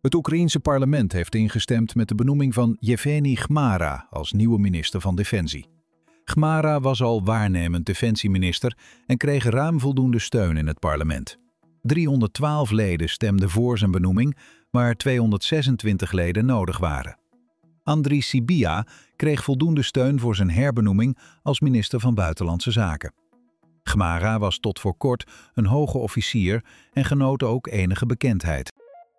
Het Oekraïense parlement heeft ingestemd met de benoeming van Yevgeny Chmara als nieuwe minister van Defensie. Chmara was al waarnemend defensieminister en kreeg ruim voldoende steun in het parlement. 312 leden stemden voor zijn benoeming, waar 226 leden nodig waren. Andriy Sybiha kreeg voldoende steun voor zijn herbenoeming als minister van Buitenlandse Zaken. Chmara was tot voor kort een hoge officier en genoot ook enige bekendheid.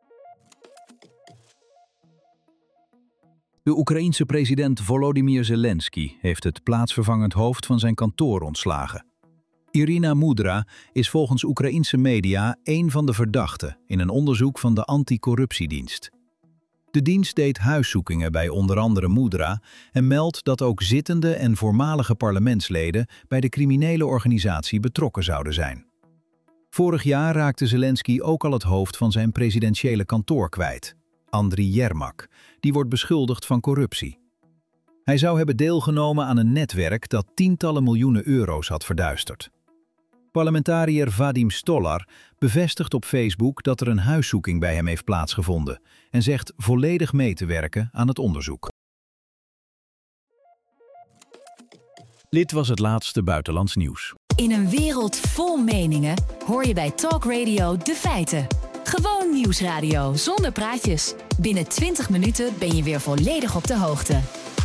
De Oekraïense president Volodymyr Zelensky heeft het plaatsvervangend hoofd van zijn kantoor ontslagen. Irina Mudra is volgens Oekraïense media één van de verdachten in een onderzoek van de anticorruptiedienst. De dienst deed huiszoekingen bij onder andere Mudra en meldt dat ook zittende en voormalige parlementsleden bij de criminele organisatie betrokken zouden zijn. Vorig jaar raakte Zelensky ook al het hoofd van zijn presidentiële kantoor kwijt, Andriy Yermak, die wordt beschuldigd van corruptie. Hij zou hebben deelgenomen aan een netwerk dat tientallen miljoenen euro's had verduisterd. Parlementariër Vadim Stolar bevestigt op Facebook dat er een huiszoeking bij hem heeft plaatsgevonden en zegt volledig mee te werken aan het onderzoek. Dit was het laatste buitenlands nieuws. In een wereld vol meningen hoor je bij Talk Radio de feiten. Gewoon nieuwsradio zonder praatjes. Binnen 20 minuten ben je weer volledig op de hoogte.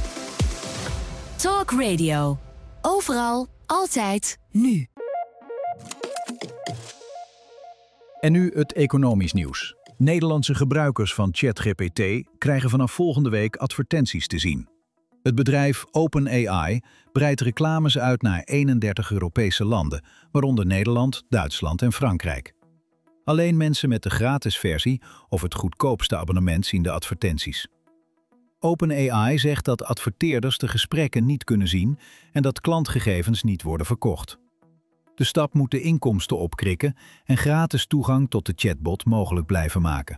Talk Radio. Overal, altijd, nu. En nu het economisch nieuws. Nederlandse gebruikers van ChatGPT krijgen vanaf volgende week advertenties te zien. Het bedrijf OpenAI breidt reclames uit naar 31 Europese landen, waaronder Nederland, Duitsland en Frankrijk. Alleen mensen met de gratis versie of het goedkoopste abonnement zien de advertenties. OpenAI zegt dat adverteerders de gesprekken niet kunnen zien en dat klantgegevens niet worden verkocht. De stap moet de inkomsten opkrikken en gratis toegang tot de chatbot mogelijk blijven maken.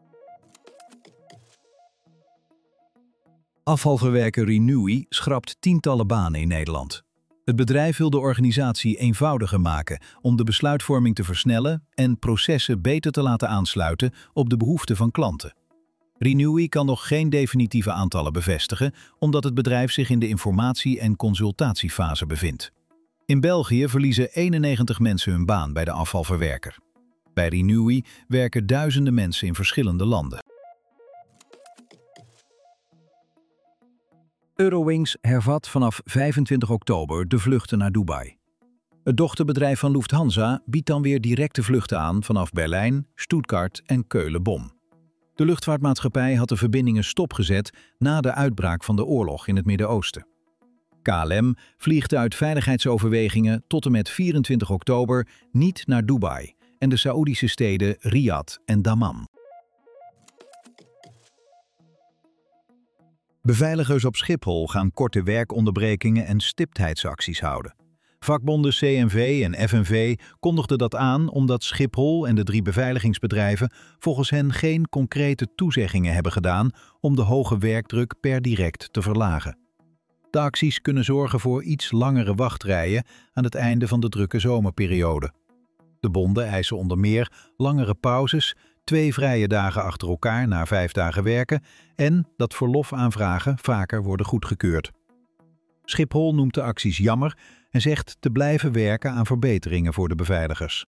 Afvalverwerker Renewi schrapt tientallen banen in Nederland. Het bedrijf wil de organisatie eenvoudiger maken om de besluitvorming te versnellen en processen beter te laten aansluiten op de behoeften van klanten. Renewi kan nog geen definitieve aantallen bevestigen, omdat het bedrijf zich in de informatie- en consultatiefase bevindt. In België verliezen 91 mensen hun baan bij de afvalverwerker. Bij Renewi werken duizenden mensen in verschillende landen. Eurowings hervat vanaf 25 oktober de vluchten naar Dubai. Het dochterbedrijf van Lufthansa biedt dan weer directe vluchten aan vanaf Berlijn, Stuttgart en Keulen-Bonn. De luchtvaartmaatschappij had de verbindingen stopgezet na de uitbraak van de oorlog in het Midden-Oosten. KLM vliegt uit veiligheidsoverwegingen tot en met 24 oktober niet naar Dubai en de Saoedische steden Riyadh en Dammam. Beveiligers op Schiphol gaan korte werkonderbrekingen en stiptheidsacties houden. Vakbonden CNV en FNV kondigden dat aan omdat Schiphol en de 3 beveiligingsbedrijven volgens hen geen concrete toezeggingen hebben gedaan om de hoge werkdruk per direct te verlagen. De acties kunnen zorgen voor iets langere wachtrijen aan het einde van de drukke zomerperiode. De bonden eisen onder meer langere pauzes, 2 vrije dagen achter elkaar na 5 dagen werken en dat verlofaanvragen vaker worden goedgekeurd. Schiphol noemt de acties jammer en zegt te blijven werken aan verbeteringen voor de beveiligers.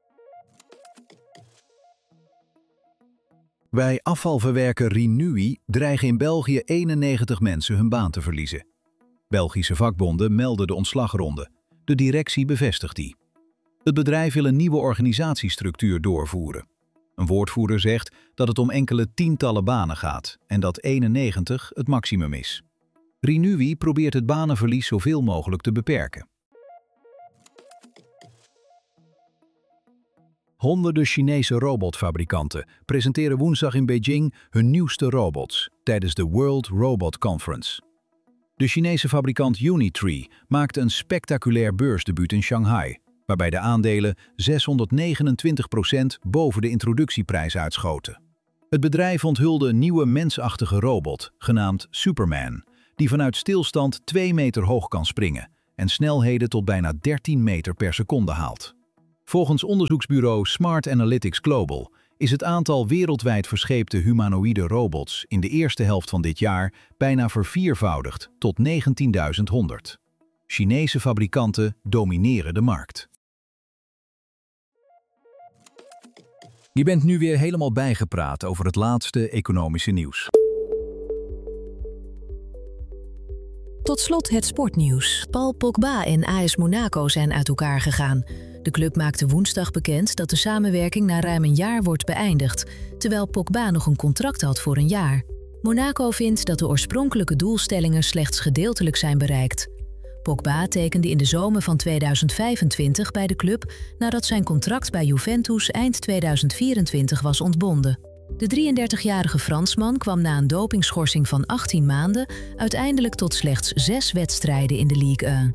Bij afvalverwerker Renewi dreigen in België 91 mensen hun baan te verliezen. Belgische vakbonden melden de ontslagronde. De directie bevestigt die. Het bedrijf wil een nieuwe organisatiestructuur doorvoeren. Een woordvoerder zegt dat het om enkele tientallen banen gaat en dat 91 het maximum is. Renewi probeert het banenverlies zoveel mogelijk te beperken. Honderden Chinese robotfabrikanten presenteren woensdag in Beijing hun nieuwste robots tijdens de World Robot Conference. De Chinese fabrikant Unitree maakte een spectaculair beursdebuut in Shanghai, waarbij de aandelen 629% boven de introductieprijs uitschoten. Het bedrijf onthulde een nieuwe mensachtige robot, genaamd Superman, die vanuit stilstand 2 meter hoog kan springen en snelheden tot bijna 13 meter per seconde haalt. Volgens onderzoeksbureau Smart Analytics Global is het aantal wereldwijd verscheepte humanoïde robots in de eerste helft van dit jaar bijna verviervoudigd tot 19.100. Chinese fabrikanten domineren de markt. Je bent nu weer helemaal bijgepraat over het laatste economische nieuws. Tot slot het sportnieuws. Paul Pogba en AS Monaco zijn uit elkaar gegaan. De club maakte woensdag bekend dat de samenwerking na ruim een jaar wordt beëindigd, terwijl Pogba nog een contract had voor een jaar. Monaco vindt dat de oorspronkelijke doelstellingen slechts gedeeltelijk zijn bereikt. Pogba tekende in de zomer van 2025 bij de club nadat zijn contract bij Juventus eind 2024 was ontbonden. De 33-jarige Fransman kwam na een dopingschorsing van 18 maanden uiteindelijk tot slechts 6 wedstrijden in de Ligue 1.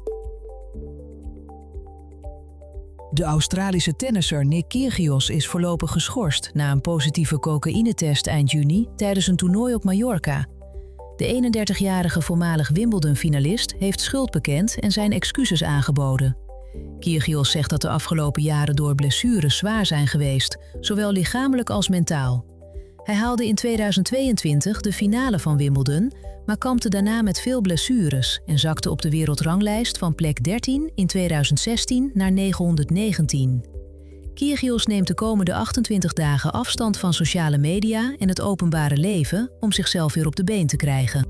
De Australische tennisser Nick Kyrgios is voorlopig geschorst na een positieve cocaïnetest eind juni tijdens een toernooi op Mallorca. De 31-jarige voormalig Wimbledon-finalist heeft schuld bekend en zijn excuses aangeboden. Kyrgios zegt dat de afgelopen jaren door blessures zwaar zijn geweest, zowel lichamelijk als mentaal. Hij haalde in 2022 de finale van Wimbledon, maar kampte daarna met veel blessures en zakte op de wereldranglijst van plek 13 in 2016 naar 919. Kyrgios neemt de komende 28 dagen afstand van sociale media en het openbare leven om zichzelf weer op de been te krijgen.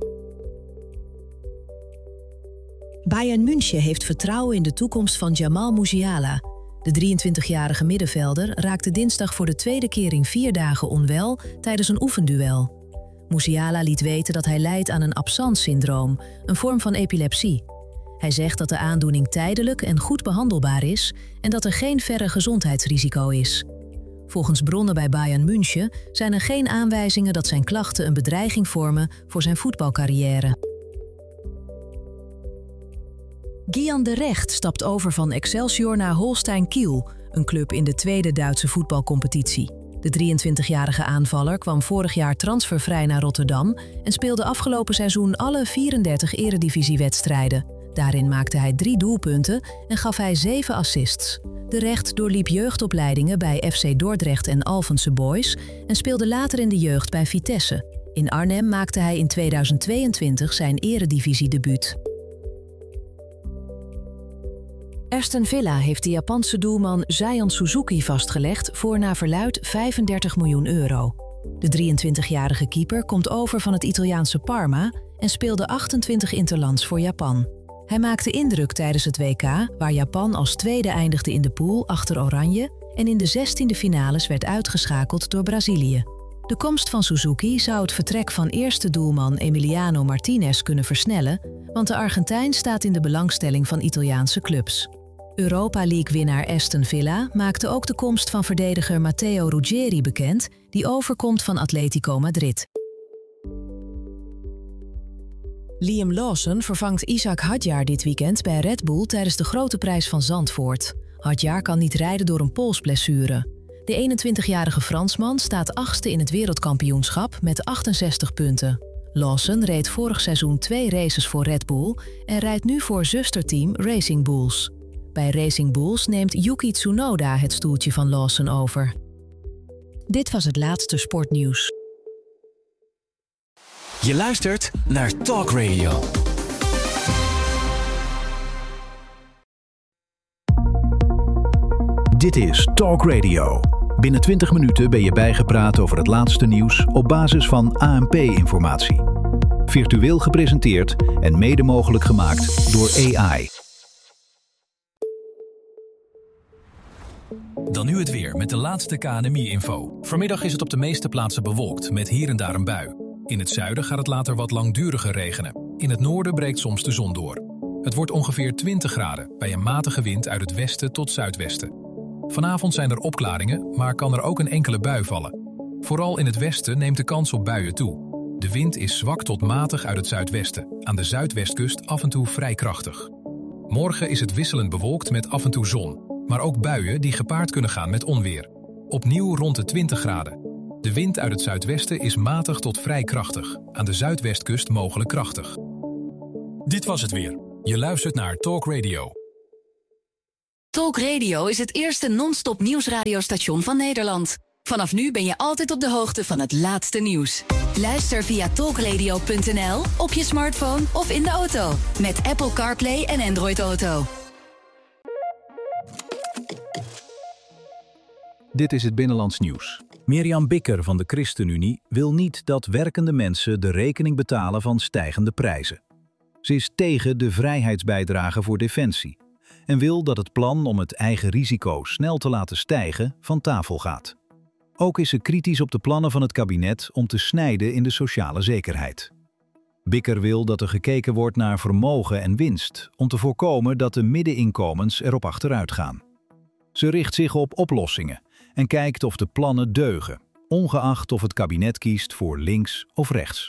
Bayern München heeft vertrouwen in de toekomst van Jamal Musiala. De 23-jarige middenvelder raakte dinsdag voor de tweede keer in 4 dagen onwel tijdens een oefenduel. Musiala liet weten dat hij lijdt aan een absence-syndroom, een vorm van epilepsie. Hij zegt dat de aandoening tijdelijk en goed behandelbaar is en dat er geen verre gezondheidsrisico is. Volgens bronnen bij Bayern München zijn er geen aanwijzingen dat zijn klachten een bedreiging vormen voor zijn voetbalcarrière. Gian de Recht stapt over van Excelsior naar Holstein Kiel, een club in de tweede Duitse voetbalcompetitie. De 23-jarige aanvaller kwam vorig jaar transfervrij naar Rotterdam en speelde afgelopen seizoen alle 34 eredivisiewedstrijden. Daarin maakte hij 3 doelpunten en gaf hij 7 assists. De Recht doorliep jeugdopleidingen bij FC Dordrecht en Alphense Boys en speelde later in de jeugd bij Vitesse. In Arnhem maakte hij in 2022 zijn eredivisiedebuut. Aston Villa heeft de Japanse doelman Zion Suzuki vastgelegd voor naar verluidt €35 miljoen. De 23-jarige keeper komt over van het Italiaanse Parma en speelde 28 interlands voor Japan. Hij maakte indruk tijdens het WK, waar Japan als tweede eindigde in de pool achter Oranje en in de 16e finales werd uitgeschakeld door Brazilië. De komst van Suzuki zou het vertrek van eerste doelman Emiliano Martinez kunnen versnellen, want de Argentijn staat in de belangstelling van Italiaanse clubs. Europa League-winnaar Aston Villa maakte ook de komst van verdediger Matteo Ruggeri bekend, die overkomt van Atletico Madrid. Liam Lawson vervangt Ishak Hadjar dit weekend bij Red Bull tijdens de Grote Prijs van Zandvoort. Hadjar kan niet rijden door een polsblessure. De 21-jarige Fransman staat 8e in het wereldkampioenschap met 68 punten. Lawson reed vorig seizoen 2 races voor Red Bull en rijdt nu voor zusterteam Racing Bulls. Bij Racing Bulls neemt Yuki Tsunoda het stoeltje van Lawson over. Dit was het laatste sportnieuws. Je luistert naar Talk Radio. Dit is Talk Radio. Binnen 20 minuten ben je bijgepraat over het laatste nieuws op basis van ANP-informatie. Virtueel gepresenteerd en mede mogelijk gemaakt door AI. Dan nu het weer met de laatste KNMI-info. Vanmiddag is het op de meeste plaatsen bewolkt met hier en daar een bui. In het zuiden gaat het later wat langduriger regenen. In het noorden breekt soms de zon door. Het wordt ongeveer 20 graden bij een matige wind uit het westen tot zuidwesten. Vanavond zijn er opklaringen, maar kan er ook een enkele bui vallen. Vooral in het westen neemt de kans op buien toe. De wind is zwak tot matig uit het zuidwesten. Aan de zuidwestkust af en toe vrij krachtig. Morgen is het wisselend bewolkt met af en toe zon. Maar ook buien die gepaard kunnen gaan met onweer. Opnieuw rond de 20 graden. De wind uit het zuidwesten is matig tot vrij krachtig. Aan de zuidwestkust mogelijk krachtig. Dit was het weer. Je luistert naar Talk Radio. Talk Radio is het eerste non-stop nieuwsradiostation van Nederland. Vanaf nu ben je altijd op de hoogte van het laatste nieuws. Luister via talkradio.nl, op je smartphone of in de auto. Met Apple CarPlay en Android Auto. Dit is het Binnenlands Nieuws. Mirjam Bikker van de ChristenUnie wil niet dat werkende mensen de rekening betalen van stijgende prijzen. Ze is tegen de vrijheidsbijdrage voor defensie en wil dat het plan om het eigen risico snel te laten stijgen van tafel gaat. Ook is ze kritisch op de plannen van het kabinet om te snijden in de sociale zekerheid. Bikker wil dat er gekeken wordt naar vermogen en winst om te voorkomen dat de middeninkomens erop achteruit gaan. Ze richt zich op oplossingen en kijkt of de plannen deugen, ongeacht of het kabinet kiest voor links of rechts.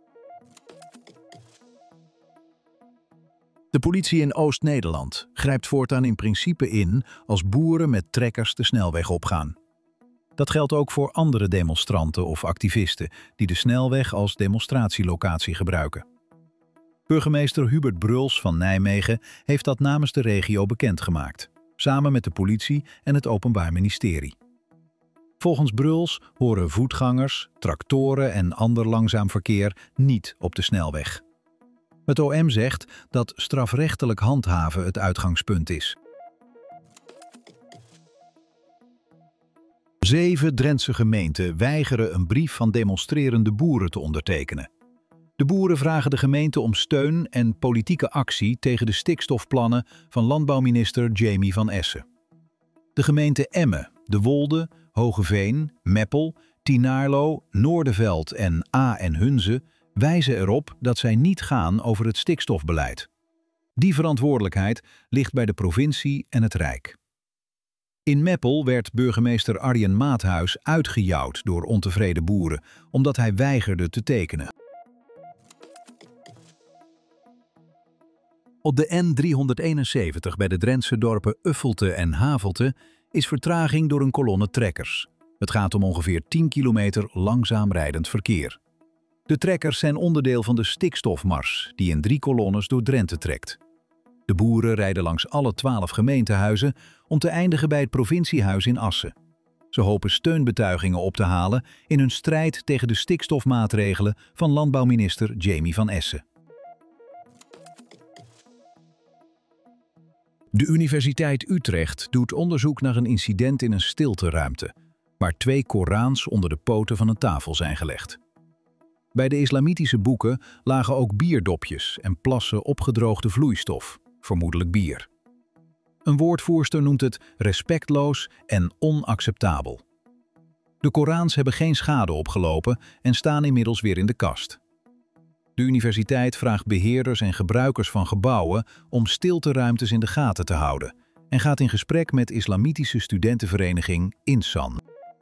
De politie in Oost-Nederland grijpt voortaan in principe in als boeren met trekkers de snelweg opgaan. Dat geldt ook voor andere demonstranten of activisten die de snelweg als demonstratielocatie gebruiken. Burgemeester Hubert Bruls van Nijmegen heeft dat namens de regio bekendgemaakt, samen met de politie en het Openbaar Ministerie. Volgens Bruls horen voetgangers, tractoren en ander langzaam verkeer niet op de snelweg. Het OM zegt dat strafrechtelijk handhaven het uitgangspunt is. 7 Drentse gemeenten weigeren een brief van demonstrerende boeren te ondertekenen. De boeren vragen de gemeente om steun en politieke actie tegen de stikstofplannen van landbouwminister Jamie van Essen. De gemeenten Emmen, De Wolde, Hogeveen, Meppel, Tienaarlo, Noordenveld en A en Hunze wijzen erop dat zij niet gaan over het stikstofbeleid. Die verantwoordelijkheid ligt bij de provincie en het Rijk. In Meppel werd burgemeester Arjen Maathuis uitgejouwd door ontevreden boeren, omdat hij weigerde te tekenen. Op de N371 bij de Drentse dorpen Uffelte en Havelte is vertraging door een kolonne trekkers. Het gaat om ongeveer 10 kilometer langzaam rijdend verkeer. De trekkers zijn onderdeel van de stikstofmars die in 3 kolonnes door Drenthe trekt. De boeren rijden langs alle 12 gemeentehuizen om te eindigen bij het provinciehuis in Assen. Ze hopen steunbetuigingen op te halen in hun strijd tegen de stikstofmaatregelen van landbouwminister Jamie van Essen. De Universiteit Utrecht doet onderzoek naar een incident in een stilteruimte, waar 2 Korans onder de poten van een tafel zijn gelegd. Bij de islamitische boeken lagen ook bierdopjes en plassen opgedroogde vloeistof, vermoedelijk bier. Een woordvoerster noemt het respectloos en onacceptabel. De Korans hebben geen schade opgelopen en staan inmiddels weer in de kast. De universiteit vraagt beheerders en gebruikers van gebouwen om stilteruimtes in de gaten te houden en gaat in gesprek met islamitische studentenvereniging Insan.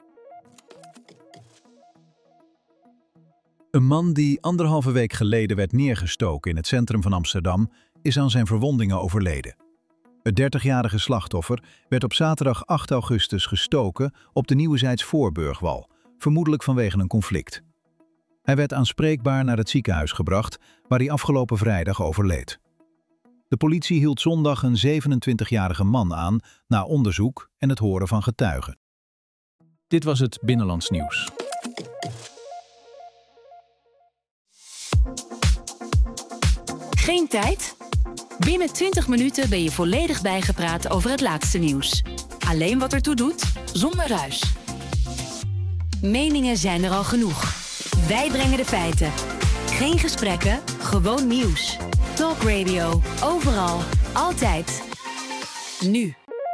Een man die 1,5 week geleden werd neergestoken in het centrum van Amsterdam is aan zijn verwondingen overleden. Het 30-jarige slachtoffer werd op zaterdag 8 augustus gestoken op de Nieuwezijds Voorburgwal, vermoedelijk vanwege een conflict. Hij werd aanspreekbaar naar het ziekenhuis gebracht, waar hij afgelopen vrijdag overleed. De politie hield zondag een 27-jarige man aan na onderzoek en het horen van getuigen. Dit was het Binnenlands Nieuws. Geen tijd? Binnen 20 minuten ben je volledig bijgepraat over het laatste nieuws. Alleen wat ertoe doet, zonder ruis. Meningen zijn er al genoeg. Wij brengen de feiten. Geen gesprekken, gewoon nieuws. Talk Radio, overal, altijd. Nu.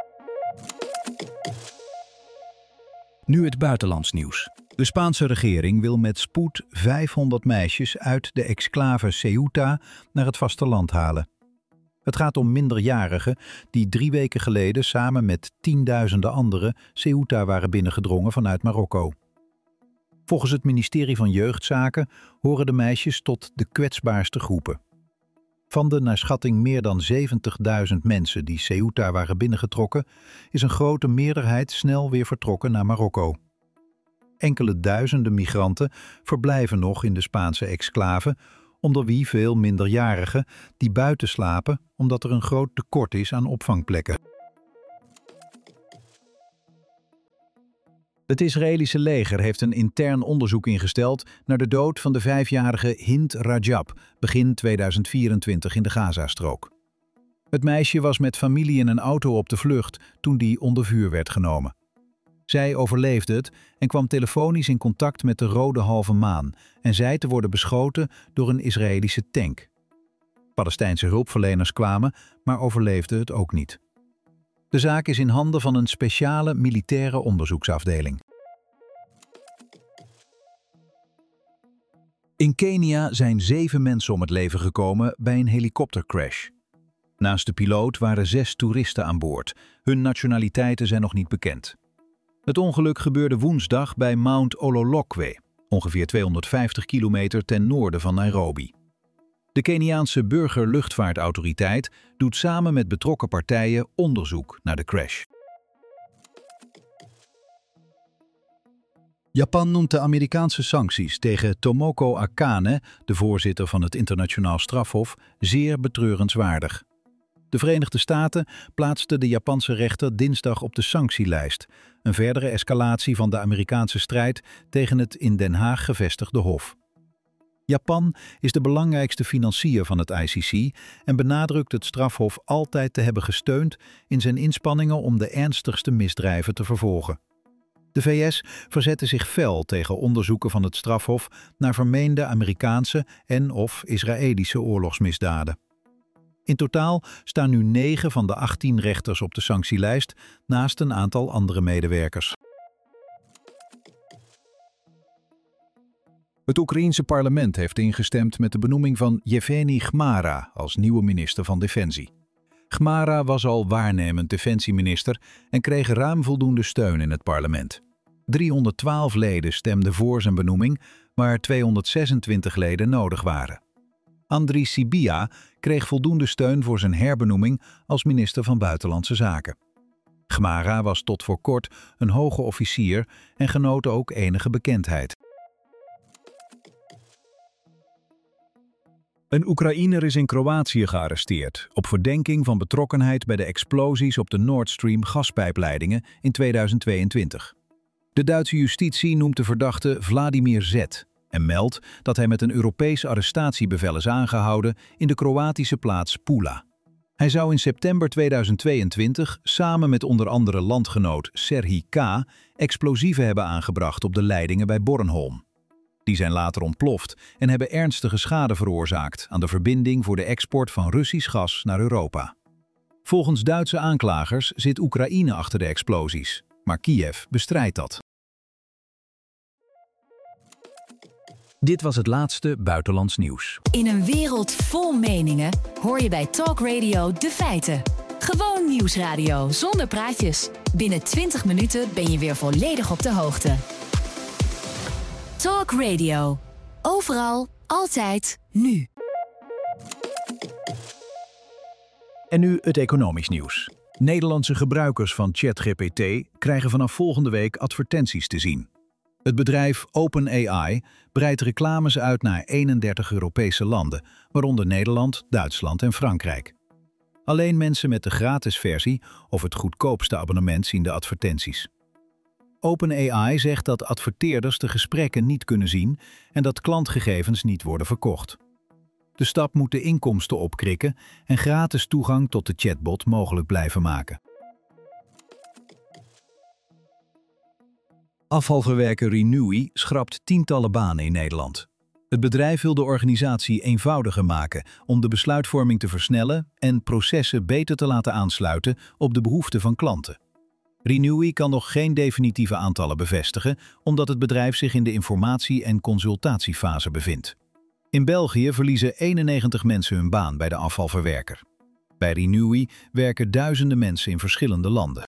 Nu het buitenlands nieuws. De Spaanse regering wil met spoed 500 meisjes uit de exclave Ceuta naar het vasteland halen. Het gaat om minderjarigen die 3 weken geleden samen met tienduizenden anderen Ceuta waren binnengedrongen vanuit Marokko. Volgens het ministerie van Jeugdzaken horen de meisjes tot de kwetsbaarste groepen. Van de naar schatting meer dan 70.000 mensen die Ceuta waren binnengetrokken, is een grote meerderheid snel weer vertrokken naar Marokko. Enkele duizenden migranten verblijven nog in de Spaanse exclave, onder wie veel minderjarigen die buiten slapen omdat er een groot tekort is aan opvangplekken. Het Israëlische leger heeft een intern onderzoek ingesteld naar de dood van de 5-jarige Hind Rajab begin 2024 in de Gazastrook. Het meisje was met familie in een auto op de vlucht toen die onder vuur werd genomen. Zij overleefde het en kwam telefonisch in contact met de Rode Halve Maan en zei te worden beschoten door een Israëlische tank. Palestijnse hulpverleners kwamen, maar overleefden het ook niet. De zaak is in handen van een speciale militaire onderzoeksafdeling. In Kenia zijn 7 mensen om het leven gekomen bij een helikoptercrash. Naast de piloot waren 6 toeristen aan boord. Hun nationaliteiten zijn nog niet bekend. Het ongeluk gebeurde woensdag bij Mount Ololokwe, ongeveer 250 kilometer ten noorden van Nairobi. De Keniaanse Burgerluchtvaartautoriteit doet samen met betrokken partijen onderzoek naar de crash. Japan noemt de Amerikaanse sancties tegen Tomoko Akane, de voorzitter van het Internationaal Strafhof, zeer betreurenswaardig. De Verenigde Staten plaatsten de Japanse rechter dinsdag op de sanctielijst, een verdere escalatie van de Amerikaanse strijd tegen het in Den Haag gevestigde hof. Japan is de belangrijkste financier van het ICC en benadrukt het strafhof altijd te hebben gesteund in zijn inspanningen om de ernstigste misdrijven te vervolgen. De VS verzette zich fel tegen onderzoeken van het strafhof naar vermeende Amerikaanse en/of Israëlische oorlogsmisdaden. In totaal staan nu 9 van de 18 rechters op de sanctielijst, naast een aantal andere medewerkers. Het Oekraïense parlement heeft ingestemd met de benoeming van Yevgeny Chmara als nieuwe minister van Defensie. Chmara was al waarnemend defensieminister en kreeg ruim voldoende steun in het parlement. 312 leden stemden voor zijn benoeming, waar 226 leden nodig waren. Andriy Sybiha kreeg voldoende steun voor zijn herbenoeming als minister van Buitenlandse Zaken. Chmara was tot voor kort een hoge officier en genoot ook enige bekendheid. Een Oekraïner is in Kroatië gearresteerd op verdenking van betrokkenheid bij de explosies op de Nord Stream gaspijpleidingen in 2022. De Duitse justitie noemt de verdachte Vladimir Z. en meldt dat hij met een Europees arrestatiebevel is aangehouden in de Kroatische plaats Pula. Hij zou in september 2022 samen met onder andere landgenoot Serhij K. explosieven hebben aangebracht op de leidingen bij Bornholm. Die zijn later ontploft en hebben ernstige schade veroorzaakt aan de verbinding voor de export van Russisch gas naar Europa. Volgens Duitse aanklagers zit Oekraïne achter de explosies, maar Kiev bestrijdt dat. Dit was het laatste buitenlands nieuws. In een wereld vol meningen hoor je bij Talk Radio de feiten. Gewoon nieuwsradio zonder praatjes. Binnen 20 minuten ben je weer volledig op de hoogte. Talk Radio. Overal, altijd, nu. En nu het economisch nieuws. Nederlandse gebruikers van ChatGPT krijgen vanaf volgende week advertenties te zien. Het bedrijf OpenAI breidt reclames uit naar 31 Europese landen, waaronder Nederland, Duitsland en Frankrijk. Alleen mensen met de gratis versie of het goedkoopste abonnement zien de advertenties. OpenAI zegt dat adverteerders de gesprekken niet kunnen zien en dat klantgegevens niet worden verkocht. De stap moet de inkomsten opkrikken en gratis toegang tot de chatbot mogelijk blijven maken. Afvalverwerker Renewi schrapt tientallen banen in Nederland. Het bedrijf wil de organisatie eenvoudiger maken om de besluitvorming te versnellen en processen beter te laten aansluiten op de behoeften van klanten. Renewi kan nog geen definitieve aantallen bevestigen, omdat het bedrijf zich in de informatie- en consultatiefase bevindt. In België verliezen 91 mensen hun baan bij de afvalverwerker. Bij Renewi werken duizenden mensen in verschillende landen.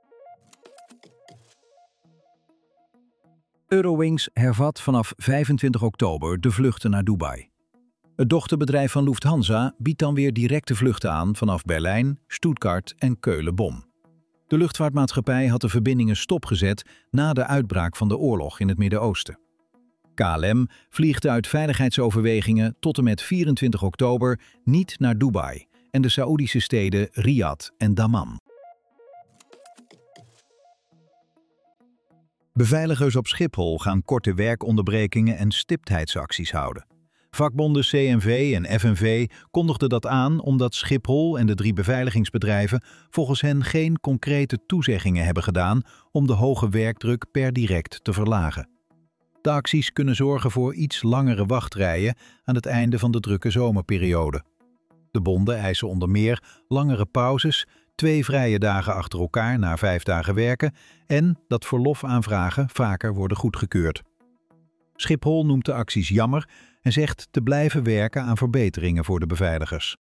Eurowings hervat vanaf 25 oktober de vluchten naar Dubai. Het dochterbedrijf van Lufthansa biedt dan weer directe vluchten aan vanaf Berlijn, Stuttgart en Keulen-Bonn. De luchtvaartmaatschappij had de verbindingen stopgezet na de uitbraak van de oorlog in het Midden-Oosten. KLM vliegt uit veiligheidsoverwegingen tot en met 24 oktober niet naar Dubai en de Saoedische steden Riyadh en Dammam. Beveiligers op Schiphol gaan korte werkonderbrekingen en stiptheidsacties houden. Vakbonden CNV en FNV kondigden dat aan omdat Schiphol en de 3 beveiligingsbedrijven volgens hen geen concrete toezeggingen hebben gedaan om de hoge werkdruk per direct te verlagen. De acties kunnen zorgen voor iets langere wachtrijen aan het einde van de drukke zomerperiode. De bonden eisen onder meer langere pauzes, 2 vrije dagen achter elkaar na 5 dagen werken en dat verlofaanvragen vaker worden goedgekeurd. Schiphol noemt de acties jammer en zegt te blijven werken aan verbeteringen voor de beveiligers.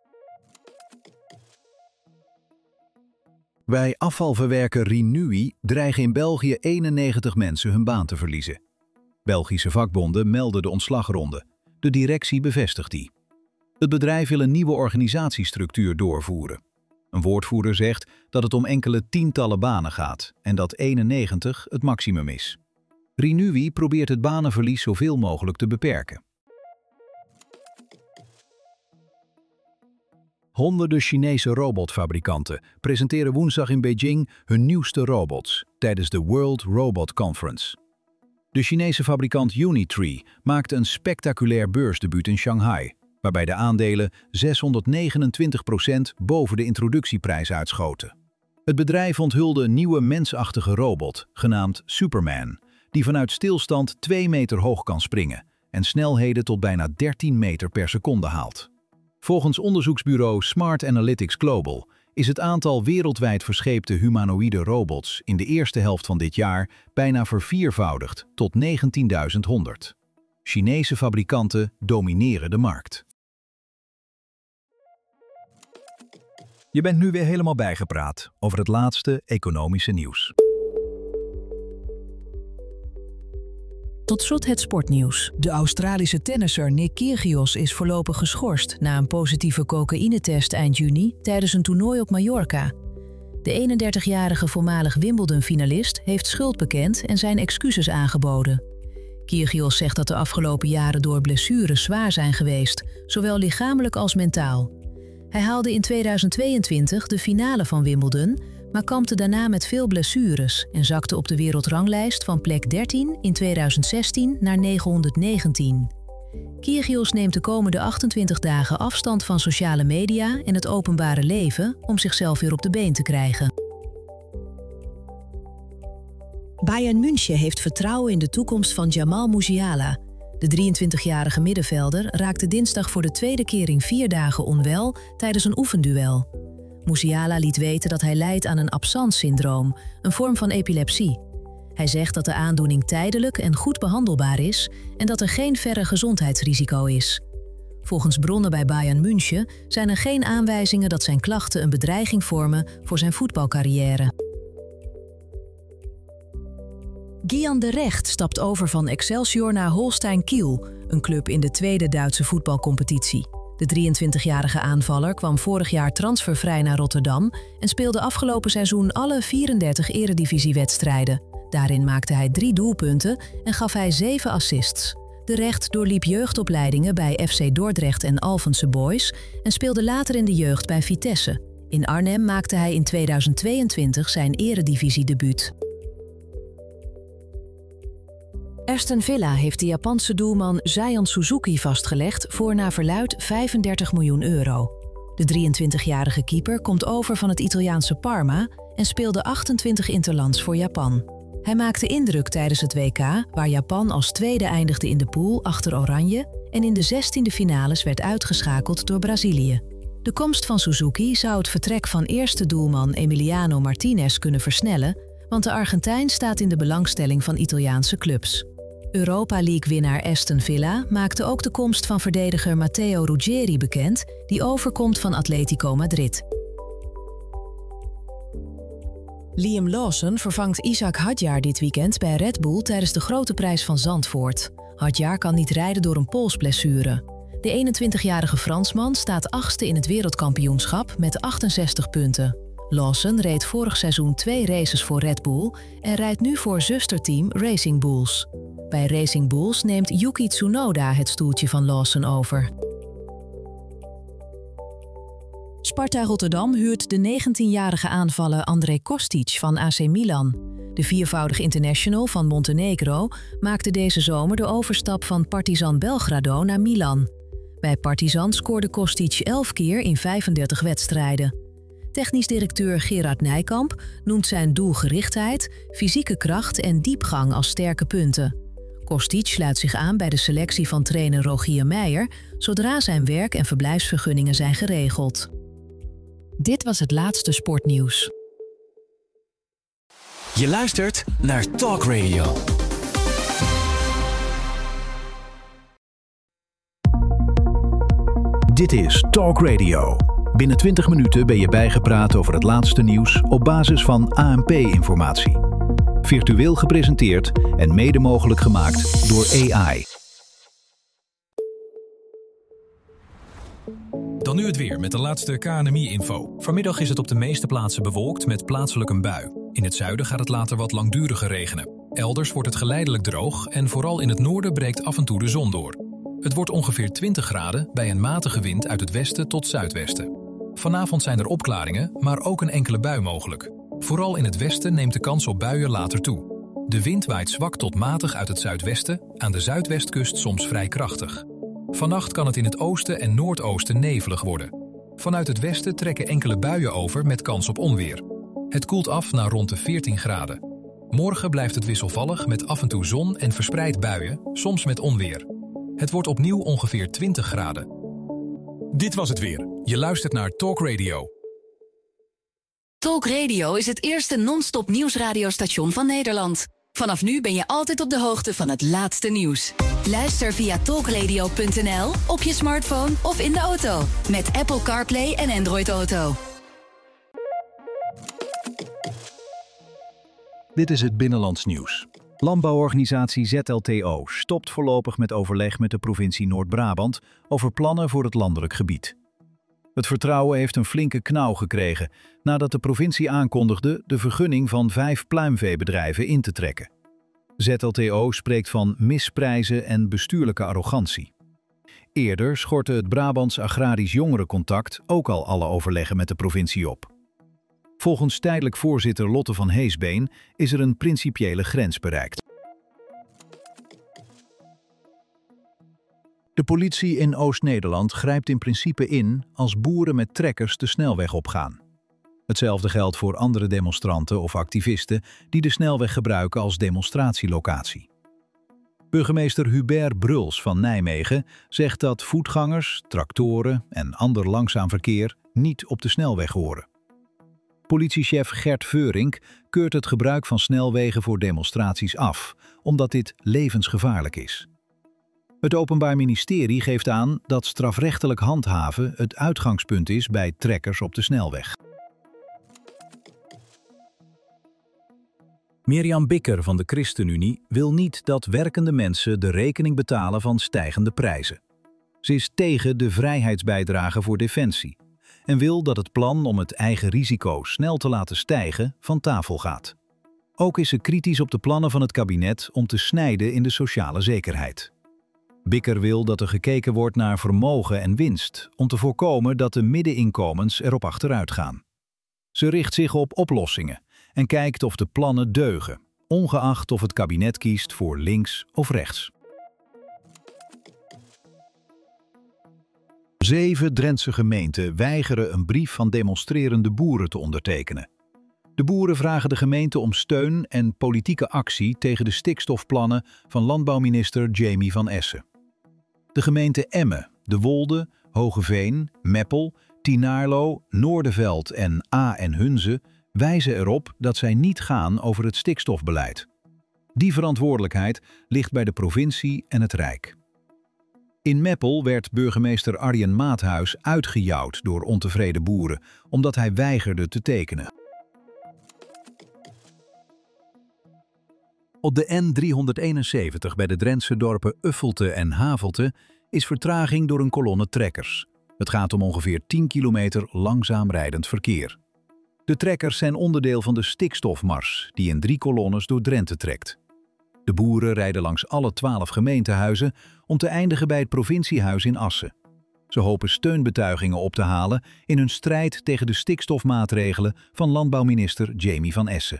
Bij afvalverwerker Renewi dreigen in België 91 mensen hun baan te verliezen. Belgische vakbonden melden de ontslagronde. De directie bevestigt die. Het bedrijf wil een nieuwe organisatiestructuur doorvoeren. Een woordvoerder zegt dat het om enkele tientallen banen gaat en dat 91 het maximum is. Renewi probeert het banenverlies zoveel mogelijk te beperken. Honderden Chinese robotfabrikanten presenteren woensdag in Beijing hun nieuwste robots tijdens de World Robot Conference. De Chinese fabrikant Unitree maakte een spectaculair beursdebuut in Shanghai, waarbij de aandelen 629% boven de introductieprijs uitschoten. Het bedrijf onthulde een nieuwe mensachtige robot, genaamd Superman, die vanuit stilstand 2 meter hoog kan springen en snelheden tot bijna 13 meter per seconde haalt. Volgens onderzoeksbureau Smart Analytics Global is het aantal wereldwijd verscheepte humanoïde robots in de eerste helft van dit jaar bijna verviervoudigd tot 19.100. Chinese fabrikanten domineren de markt. Je bent nu weer helemaal bijgepraat over het laatste economische nieuws. Tot slot het sportnieuws. De Australische tennisser Nick Kyrgios is voorlopig geschorst na een positieve cocaïnetest eind juni tijdens een toernooi op Mallorca. De 31-jarige voormalig Wimbledon-finalist heeft schuld bekend en zijn excuses aangeboden. Kyrgios zegt dat de afgelopen jaren door blessures zwaar zijn geweest, zowel lichamelijk als mentaal. Hij haalde in 2022 de finale van Wimbledon, maar kampte daarna met veel blessures en zakte op de wereldranglijst van plek 13 in 2016 naar 919. Kyrgios neemt de komende 28 dagen afstand van sociale media en het openbare leven om zichzelf weer op de been te krijgen. Bayern München heeft vertrouwen in de toekomst van Jamal Musiala. De 23-jarige middenvelder raakte dinsdag voor de 2e keer in 4 dagen onwel tijdens een oefenduel. Musiala liet weten dat hij lijdt aan een absence-syndroom, een vorm van epilepsie. Hij zegt dat de aandoening tijdelijk en goed behandelbaar is en dat er geen verre gezondheidsrisico is. Volgens bronnen bij Bayern München zijn er geen aanwijzingen dat zijn klachten een bedreiging vormen voor zijn voetbalcarrière. Gian de Recht stapt over van Excelsior naar Holstein Kiel, een club in de 2e Duitse voetbalcompetitie. De 23-jarige aanvaller kwam vorig jaar transfervrij naar Rotterdam en speelde afgelopen seizoen alle 34 eredivisiewedstrijden. Daarin maakte hij 3 doelpunten en gaf hij 7 assists. De Recht doorliep jeugdopleidingen bij FC Dordrecht en Alphense Boys en speelde later in de jeugd bij Vitesse. In Arnhem maakte hij in 2022 zijn eredivisiedebuut. Aston Villa heeft de Japanse doelman Zion Suzuki vastgelegd voor naar verluidt €35 miljoen. De 23-jarige keeper komt over van het Italiaanse Parma en speelde 28 interlands voor Japan. Hij maakte indruk tijdens het WK, waar Japan als tweede eindigde in de pool achter Oranje en in de 16e finales werd uitgeschakeld door Brazilië. De komst van Suzuki zou het vertrek van eerste doelman Emiliano Martinez kunnen versnellen, want de Argentijn staat in de belangstelling van Italiaanse clubs. Europa League-winnaar Aston Villa maakte ook de komst van verdediger Matteo Ruggeri bekend, die overkomt van Atletico Madrid. Liam Lawson vervangt Ishak Hadjar dit weekend bij Red Bull tijdens de Grote Prijs van Zandvoort. Hadjar kan niet rijden door een polsblessure. De 21-jarige Fransman staat 8e in het wereldkampioenschap met 68 punten. Lawson reed vorig seizoen 2 races voor Red Bull en rijdt nu voor zusterteam Racing Bulls. Bij Racing Bulls neemt Yuki Tsunoda het stoeltje van Lawson over. Sparta Rotterdam huurt de 19-jarige aanvaller André Kostic van AC Milan. De viervoudig international van Montenegro maakte deze zomer de overstap van Partizan Belgrado naar Milan. Bij Partizan scoorde Kostic 11 keer in 35 wedstrijden. Technisch directeur Gerard Nijkamp noemt zijn doelgerichtheid, fysieke kracht en diepgang als sterke punten. Kostic sluit zich aan bij de selectie van trainer Rogier Meijer zodra zijn werk- en verblijfsvergunningen zijn geregeld. Dit was het laatste sportnieuws. Je luistert naar Talk Radio. Dit is Talk Radio. Binnen 20 minuten ben je bijgepraat over het laatste nieuws op basis van ANP-informatie. Virtueel gepresenteerd en mede mogelijk gemaakt door AI. Dan nu het weer met de laatste KNMI-info. Vanmiddag is het op de meeste plaatsen bewolkt met plaatselijk een bui. In het zuiden gaat het later wat langduriger regenen. Elders wordt het geleidelijk droog en vooral in het noorden breekt af en toe de zon door. Het wordt ongeveer 20 graden bij een matige wind uit het westen tot zuidwesten. Vanavond zijn er opklaringen, maar ook een enkele bui mogelijk. Vooral in het westen neemt de kans op buien later toe. De wind waait zwak tot matig uit het zuidwesten, aan de zuidwestkust soms vrij krachtig. Vannacht kan het in het oosten en noordoosten nevelig worden. Vanuit het westen trekken enkele buien over met kans op onweer. Het koelt af naar rond de 14 graden. Morgen blijft het wisselvallig met af en toe zon en verspreid buien, soms met onweer. Het wordt opnieuw ongeveer 20 graden. Dit was het weer. Je luistert naar Talk Radio. Talk Radio is het eerste non-stop nieuwsradiostation van Nederland. Vanaf nu ben je altijd op de hoogte van het laatste nieuws. Luister via talkradio.nl, op je smartphone of in de auto. Met Apple CarPlay en Android Auto. Dit is het Binnenlands Nieuws. Landbouworganisatie ZLTO stopt voorlopig met overleg met de provincie Noord-Brabant over plannen voor het landelijk gebied. Het vertrouwen heeft een flinke knauw gekregen nadat de provincie aankondigde de vergunning van 5 pluimveebedrijven in te trekken. ZLTO spreekt van misprijzen en bestuurlijke arrogantie. Eerder schortte het Brabants Agrarisch Jongerencontact ook al alle overleggen met de provincie op. Volgens tijdelijk voorzitter Lotte van Heesbeen is er een principiële grens bereikt. De politie in Oost-Nederland grijpt in principe in als boeren met trekkers de snelweg opgaan. Hetzelfde geldt voor andere demonstranten of activisten die de snelweg gebruiken als demonstratielocatie. Burgemeester Hubert Bruls van Nijmegen zegt dat voetgangers, tractoren en ander langzaam verkeer niet op de snelweg horen. Politiechef Gert Veurink keurt het gebruik van snelwegen voor demonstraties af, omdat dit levensgevaarlijk is. Het Openbaar Ministerie geeft aan dat strafrechtelijk handhaven het uitgangspunt is bij trekkers op de snelweg. Mirjam Bikker van de ChristenUnie wil niet dat werkende mensen de rekening betalen van stijgende prijzen. Ze is tegen de vrijheidsbijdrage voor defensie en wil dat het plan om het eigen risico snel te laten stijgen van tafel gaat. Ook is ze kritisch op de plannen van het kabinet om te snijden in de sociale zekerheid. Bikker wil dat er gekeken wordt naar vermogen en winst om te voorkomen dat de middeninkomens erop achteruit gaan. Ze richt zich op oplossingen en kijkt of de plannen deugen, ongeacht of het kabinet kiest voor links of rechts. 7 Drentse gemeenten weigeren een brief van demonstrerende boeren te ondertekenen. De boeren vragen de gemeente om steun en politieke actie tegen de stikstofplannen van landbouwminister Jamie van Essen. De gemeenten Emmen, De Wolde, Hogeveen, Meppel, Tienaarlo, Noordenveld en A en Hunze wijzen erop dat zij niet gaan over het stikstofbeleid. Die verantwoordelijkheid ligt bij de provincie en het Rijk. In Meppel werd burgemeester Arjen Maathuis uitgejouwd door ontevreden boeren, omdat hij weigerde te tekenen. Op de N371 bij de Drentse dorpen Uffelte en Havelte is vertraging door een kolonne trekkers. Het gaat om ongeveer 10 kilometer langzaam rijdend verkeer. De trekkers zijn onderdeel van de stikstofmars die in 3 kolonnes door Drenthe trekt. De boeren rijden langs alle 12 gemeentehuizen om te eindigen bij het provinciehuis in Assen. Ze hopen steunbetuigingen op te halen in hun strijd tegen de stikstofmaatregelen van landbouwminister Jamie van Essen.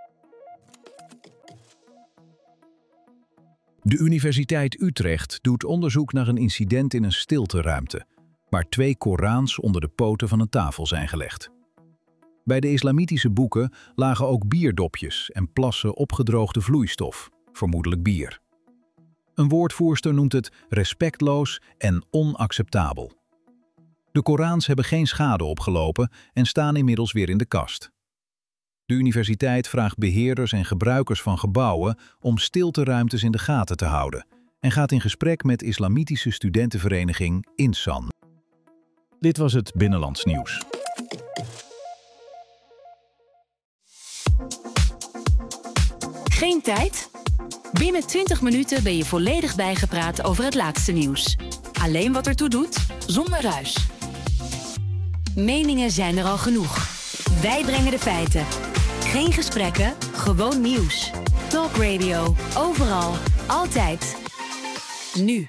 De Universiteit Utrecht doet onderzoek naar een incident in een stilteruimte, waar 2 Korans onder de poten van een tafel zijn gelegd. Bij de islamitische boeken lagen ook bierdopjes en plassen opgedroogde vloeistof, vermoedelijk bier. Een woordvoerster noemt het respectloos en onacceptabel. De Korans hebben geen schade opgelopen en staan inmiddels weer in de kast. De universiteit vraagt beheerders en gebruikers van gebouwen om stilteruimtes in de gaten te houden en gaat in gesprek met islamitische studentenvereniging Insan. Dit was het Binnenlands Nieuws. Geen tijd? Binnen 20 minuten ben je volledig bijgepraat over het laatste nieuws. Alleen wat ertoe doet, zonder ruis. Meningen zijn er al genoeg. Wij brengen de feiten. Geen gesprekken, gewoon nieuws. Talk Radio, overal, altijd. Nu.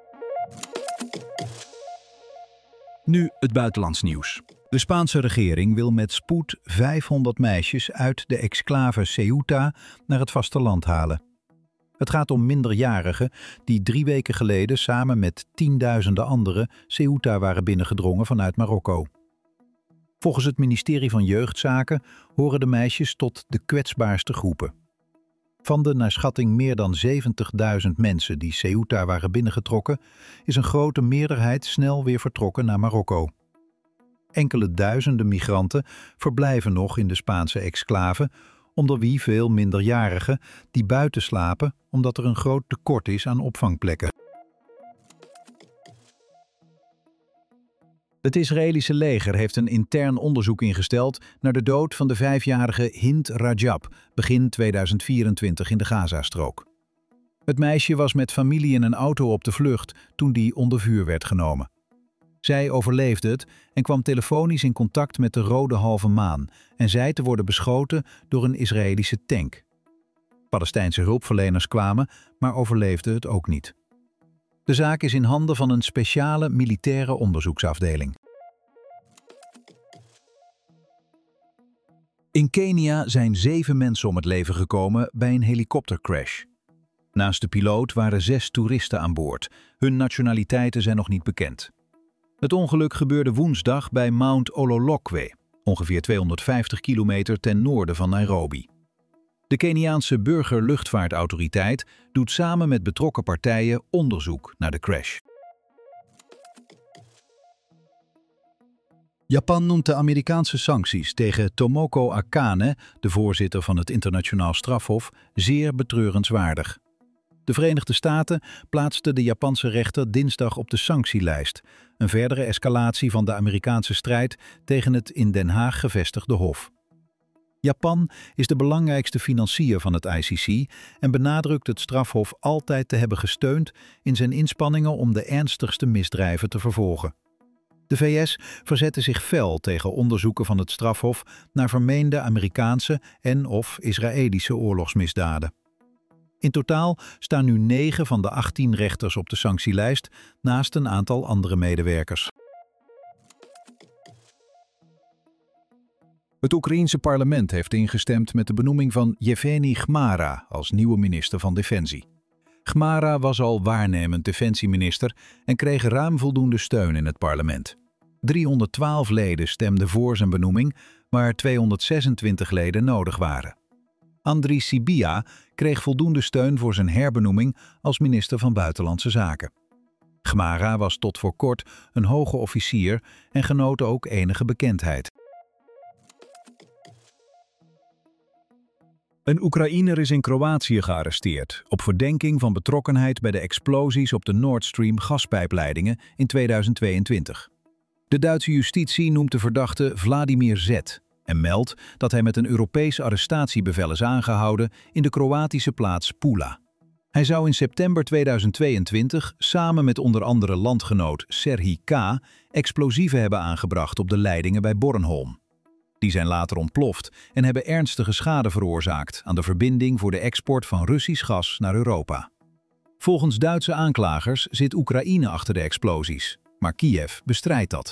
Nu het buitenlands nieuws. De Spaanse regering wil met spoed 500 meisjes uit de exclave Ceuta naar het vasteland halen. Het gaat om minderjarigen die 3 weken geleden samen met tienduizenden anderen Ceuta waren binnengedrongen vanuit Marokko. Volgens het ministerie van Jeugdzaken horen de meisjes tot de kwetsbaarste groepen. Van de naar schatting meer dan 70.000 mensen die Ceuta waren binnengetrokken, is een grote meerderheid snel weer vertrokken naar Marokko. Enkele duizenden migranten verblijven nog in de Spaanse exclave, onder wie veel minderjarigen die buiten slapen omdat er een groot tekort is aan opvangplekken. Het Israëlische leger heeft een intern onderzoek ingesteld naar de dood van de 5-jarige Hind Rajab, begin 2024 in de Gazastrook. Het meisje was met familie in een auto op de vlucht toen die onder vuur werd genomen. Zij overleefde het en kwam telefonisch in contact met de Rode Halve Maan en zei te worden beschoten door een Israëlische tank. Palestijnse hulpverleners kwamen, maar overleefden het ook niet. De zaak is in handen van een speciale militaire onderzoeksafdeling. In Kenia zijn 7 mensen om het leven gekomen bij een helikoptercrash. Naast de piloot waren 6 toeristen aan boord. Hun nationaliteiten zijn nog niet bekend. Het ongeluk gebeurde woensdag bij Mount Ololokwe, ongeveer 250 kilometer ten noorden van Nairobi. De Keniaanse Burgerluchtvaartautoriteit doet samen met betrokken partijen onderzoek naar de crash. Japan noemt de Amerikaanse sancties tegen Tomoko Akane, de voorzitter van het Internationaal Strafhof, zeer betreurenswaardig. De Verenigde Staten plaatsten de Japanse rechter dinsdag op de sanctielijst, een verdere escalatie van de Amerikaanse strijd tegen het in Den Haag gevestigde hof. Japan is de belangrijkste financier van het ICC en benadrukt het strafhof altijd te hebben gesteund in zijn inspanningen om de ernstigste misdrijven te vervolgen. De VS verzette zich fel tegen onderzoeken van het strafhof naar vermeende Amerikaanse en/of Israëlische oorlogsmisdaden. In totaal staan nu 9 van de 18 rechters op de sanctielijst, naast een aantal andere medewerkers. Het Oekraïense parlement heeft ingestemd met de benoeming van Yevgeny Chmara als nieuwe minister van Defensie. Chmara was al waarnemend defensieminister en kreeg ruim voldoende steun in het parlement. 312 leden stemden voor zijn benoeming, waar 226 leden nodig waren. Andriy Sybiha kreeg voldoende steun voor zijn herbenoeming als minister van Buitenlandse Zaken. Chmara was tot voor kort een hoge officier en genoot ook enige bekendheid. Een Oekraïner is in Kroatië gearresteerd op verdenking van betrokkenheid bij de explosies op de Nord Stream gaspijpleidingen in 2022. De Duitse justitie noemt de verdachte Vladimir Z. en meldt dat hij met een Europees arrestatiebevel is aangehouden in de Kroatische plaats Pula. Hij zou in september 2022 samen met onder andere landgenoot Serhij K. explosieven hebben aangebracht op de leidingen bij Bornholm. Die zijn later ontploft en hebben ernstige schade veroorzaakt aan de verbinding voor de export van Russisch gas naar Europa. Volgens Duitse aanklagers zit Oekraïne achter de explosies. maar Kiev bestrijdt dat.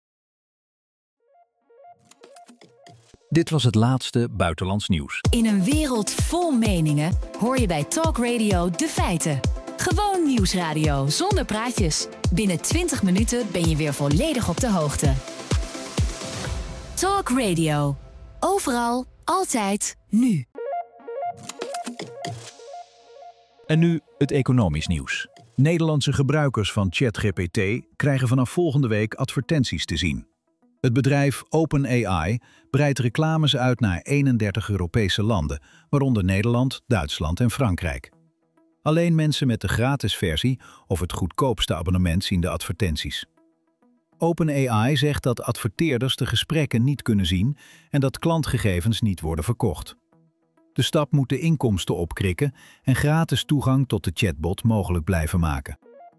Dit was het laatste buitenlands nieuws. In een wereld vol meningen hoor je bij Talk Radio de feiten. Gewoon nieuwsradio zonder praatjes. Binnen 20 minuten ben je weer volledig op de hoogte. Talk Radio. Overal, altijd, nu. En nu het economisch nieuws. Nederlandse gebruikers van ChatGPT krijgen vanaf volgende week advertenties te zien. Het bedrijf OpenAI breidt reclames uit naar 31 Europese landen, waaronder Nederland, Duitsland en Frankrijk. Alleen mensen met de gratis versie of het goedkoopste abonnement zien de advertenties. OpenAI zegt dat adverteerders de gesprekken niet kunnen zien en dat klantgegevens niet worden verkocht. De stap moet de inkomsten opkrikken en gratis toegang tot de chatbot mogelijk blijven maken.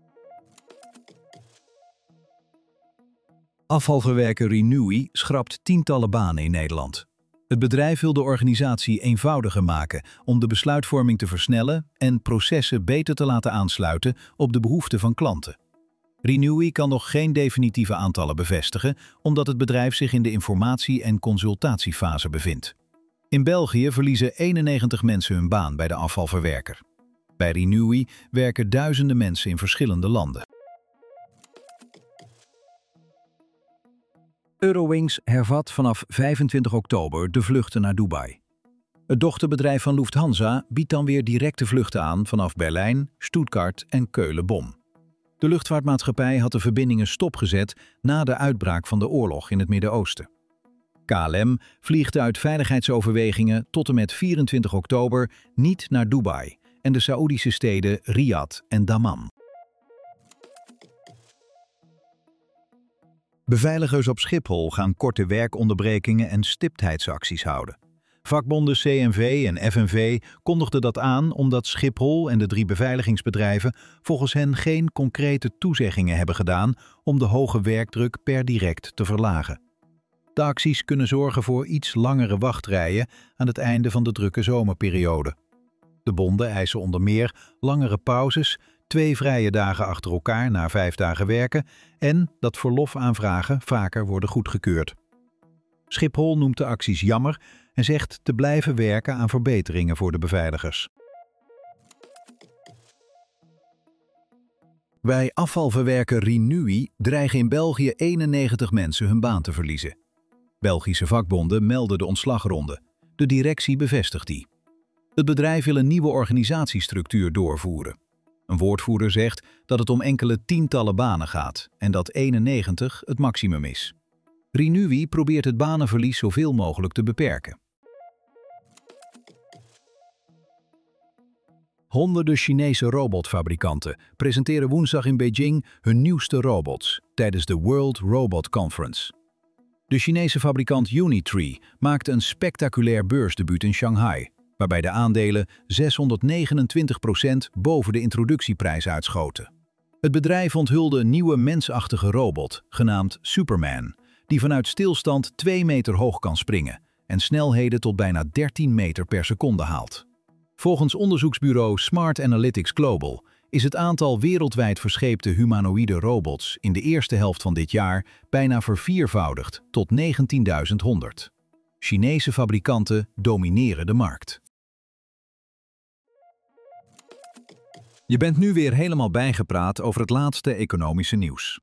Afvalverwerker Renewi schrapt tientallen banen in Nederland. Het bedrijf wil de organisatie eenvoudiger maken om de besluitvorming te versnellen en processen beter te laten aansluiten op de behoeften van klanten. Renewi kan nog geen definitieve aantallen bevestigen, omdat het bedrijf zich in de informatie- en consultatiefase bevindt. In België verliezen 91 mensen hun baan bij de afvalverwerker. Bij Renewi werken duizenden mensen in verschillende landen. Eurowings hervat vanaf 25 oktober de vluchten naar Dubai. Het dochterbedrijf van Lufthansa biedt dan weer directe vluchten aan vanaf Berlijn, Stuttgart en Keulen-Bonn. De luchtvaartmaatschappij had de verbindingen stopgezet na de uitbraak van de oorlog in het Midden-Oosten. KLM vliegt uit veiligheidsoverwegingen tot en met 24 oktober niet naar Dubai en de Saoedische steden Riyadh en Dammam. Beveiligers op Schiphol gaan korte werkonderbrekingen en stiptheidsacties houden. Vakbonden CNV en FNV kondigden dat aan omdat Schiphol en de 3 beveiligingsbedrijven volgens hen geen concrete toezeggingen hebben gedaan om de hoge werkdruk per direct te verlagen. De acties kunnen zorgen voor iets langere wachtrijen aan het einde van de drukke zomerperiode. De bonden eisen onder meer langere pauzes, 2 vrije dagen achter elkaar na 5 dagen werken en dat verlofaanvragen vaker worden goedgekeurd. Schiphol noemt de acties jammer en zegt te blijven werken aan verbeteringen voor de beveiligers. Bij afvalverwerker Renewi dreigen in België 91 mensen hun baan te verliezen. Belgische vakbonden melden de ontslagronde. De directie bevestigt die. Het bedrijf wil een nieuwe organisatiestructuur doorvoeren. Een woordvoerder zegt dat het om enkele tientallen banen gaat en dat 91 het maximum is. Renewi probeert het banenverlies zoveel mogelijk te beperken. Honderden Chinese robotfabrikanten presenteren woensdag in Beijing hun nieuwste robots tijdens de World Robot Conference. De Chinese fabrikant Unitree maakte een spectaculair beursdebuut in Shanghai, waarbij de aandelen 629% boven de introductieprijs uitschoten. Het bedrijf onthulde een nieuwe mensachtige robot, genaamd Superman, die vanuit stilstand 2 meter hoog kan springen en snelheden tot bijna 13 meter per seconde haalt. Volgens onderzoeksbureau Smart Analytics Global is het aantal wereldwijd verscheepte humanoïde robots in de eerste helft van dit jaar bijna verviervoudigd tot 19.100. Chinese fabrikanten domineren de markt. Je bent nu weer helemaal bijgepraat over het laatste economische nieuws.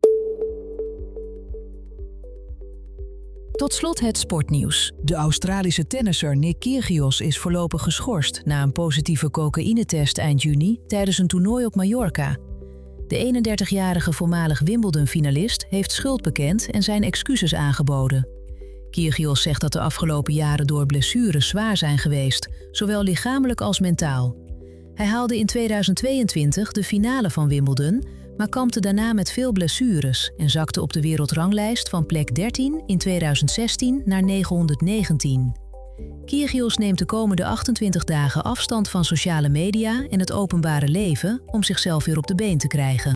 Tot slot het sportnieuws. De Australische tennisser Nick Kyrgios is voorlopig geschorst na een positieve cocaïnetest eind juni tijdens een toernooi op Mallorca. De 31-jarige voormalig Wimbledon-finalist heeft schuld bekend en zijn excuses aangeboden. Kyrgios zegt dat de afgelopen jaren door blessures zwaar zijn geweest, zowel lichamelijk als mentaal. Hij haalde in 2022 de finale van Wimbledon, maar kampte daarna met veel blessures en zakte op de wereldranglijst van plek 13 in 2016 naar 919. Kyrgios neemt de komende 28 dagen afstand van sociale media en het openbare leven om zichzelf weer op de been te krijgen.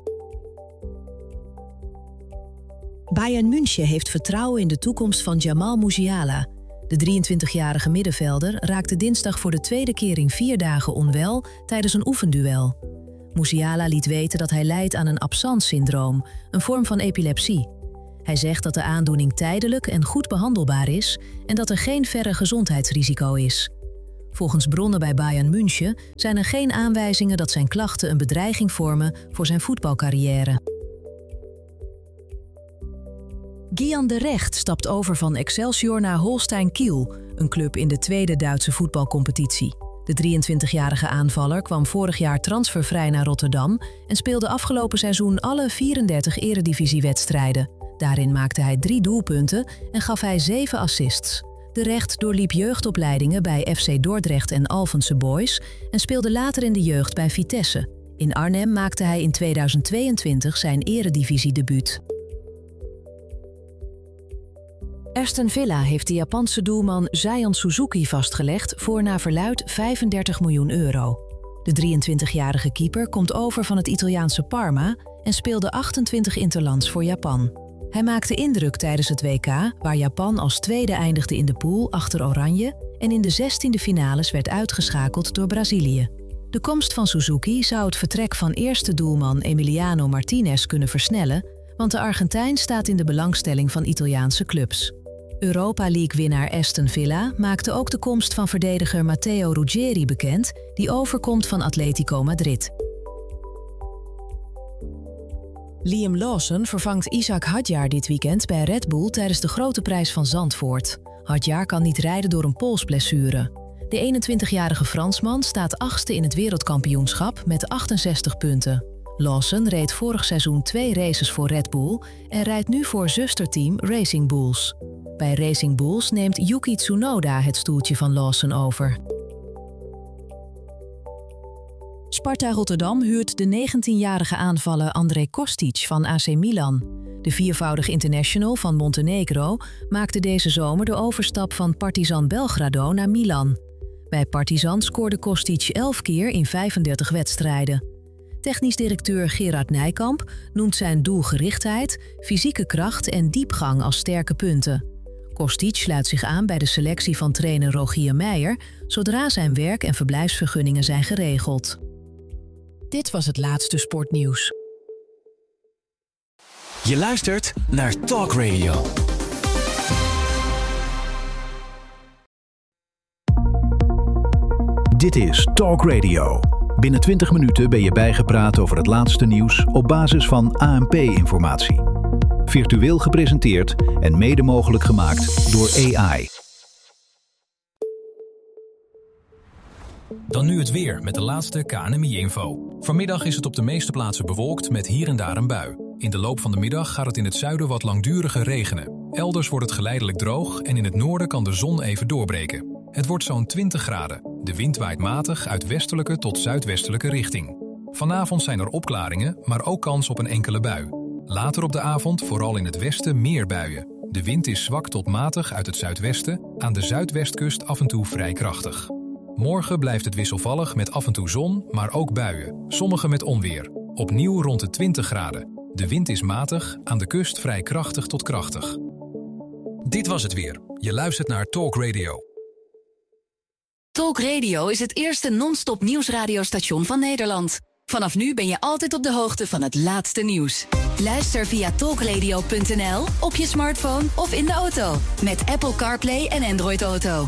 Bayern München heeft vertrouwen in de toekomst van Jamal Musiala. De 23-jarige middenvelder raakte dinsdag voor de tweede keer in 4 dagen onwel tijdens een oefenduel. Musiala liet weten dat hij lijdt aan een absence-syndroom, een vorm van epilepsie. Hij zegt dat de aandoening tijdelijk en goed behandelbaar is en dat er geen verre gezondheidsrisico is. Volgens bronnen bij Bayern München zijn er geen aanwijzingen dat zijn klachten een bedreiging vormen voor zijn voetbalcarrière. Gian de Recht stapt over van Excelsior naar Holstein Kiel, een club in de tweede Duitse voetbalcompetitie. De 23-jarige aanvaller kwam vorig jaar transfervrij naar Rotterdam en speelde afgelopen seizoen alle 34 eredivisiewedstrijden. Daarin maakte hij 3 doelpunten en gaf hij 7 assists. De Recht doorliep jeugdopleidingen bij FC Dordrecht en Alphense Boys en speelde later in de jeugd bij Vitesse. In Arnhem maakte hij in 2022 zijn eredivisiedebuut. Aston Villa heeft de Japanse doelman Zion Suzuki vastgelegd voor naar verluidt €35 miljoen. De 23-jarige keeper komt over van het Italiaanse Parma en speelde 28 interlands voor Japan. Hij maakte indruk tijdens het WK, waar Japan als tweede eindigde in de pool achter Oranje en in de 16e finales werd uitgeschakeld door Brazilië. De komst van Suzuki zou het vertrek van eerste doelman Emiliano Martinez kunnen versnellen, want de Argentijn staat in de belangstelling van Italiaanse clubs. Europa League-winnaar Aston Villa maakte ook de komst van verdediger Matteo Ruggeri bekend, die overkomt van Atletico Madrid. Liam Lawson vervangt Ishak Hadjar dit weekend bij Red Bull tijdens de Grote Prijs van Zandvoort. Hadjar kan niet rijden door een polsblessure. De 21-jarige Fransman staat 8e in het wereldkampioenschap met 68 punten. Lawson reed vorig seizoen 2 races voor Red Bull en rijdt nu voor zusterteam Racing Bulls. Bij Racing Bulls neemt Yuki Tsunoda het stoeltje van Lawson over. Sparta Rotterdam huurt de 19-jarige aanvaller André Kostic van AC Milan. De 4voudige international van Montenegro maakte deze zomer de overstap van Partizan Belgrado naar Milan. Bij Partizan scoorde Kostic 11 keer in 35 wedstrijden. Technisch directeur Gerard Nijkamp noemt zijn doelgerichtheid, fysieke kracht en diepgang als sterke punten. Kostic sluit zich aan bij de selectie van trainer Rogier Meijer, zodra zijn werk- en verblijfsvergunningen zijn geregeld. Dit was het laatste sportnieuws. Je luistert naar Talk Radio. Dit is Talk Radio. Binnen 20 minuten ben je bijgepraat over het laatste nieuws op basis van ANP-informatie. Virtueel gepresenteerd en mede mogelijk gemaakt door AI. Dan nu het weer met de laatste KNMI-info. Vanmiddag is het op de meeste plaatsen bewolkt met hier en daar een bui. In de loop van de middag gaat het in het zuiden wat langduriger regenen. Elders wordt het geleidelijk droog en in het noorden kan de zon even doorbreken. Het wordt zo'n 20 graden. De wind waait matig uit westelijke tot zuidwestelijke richting. Vanavond zijn er opklaringen, maar ook kans op een enkele bui. Later op de avond vooral in het westen meer buien. De wind is zwak tot matig uit het zuidwesten, aan de zuidwestkust af en toe vrij krachtig. Morgen blijft het wisselvallig met af en toe zon, maar ook buien. Sommige met onweer. Opnieuw rond de 20 graden. De wind is matig, aan de kust vrij krachtig tot krachtig. Dit was het weer. Je luistert naar Talk Radio. Talk Radio is het eerste non-stop nieuwsradiostation van Nederland. Vanaf nu ben je altijd op de hoogte van het laatste nieuws. Luister via talkradio.nl, op je smartphone of in de auto. Met Apple CarPlay en Android Auto.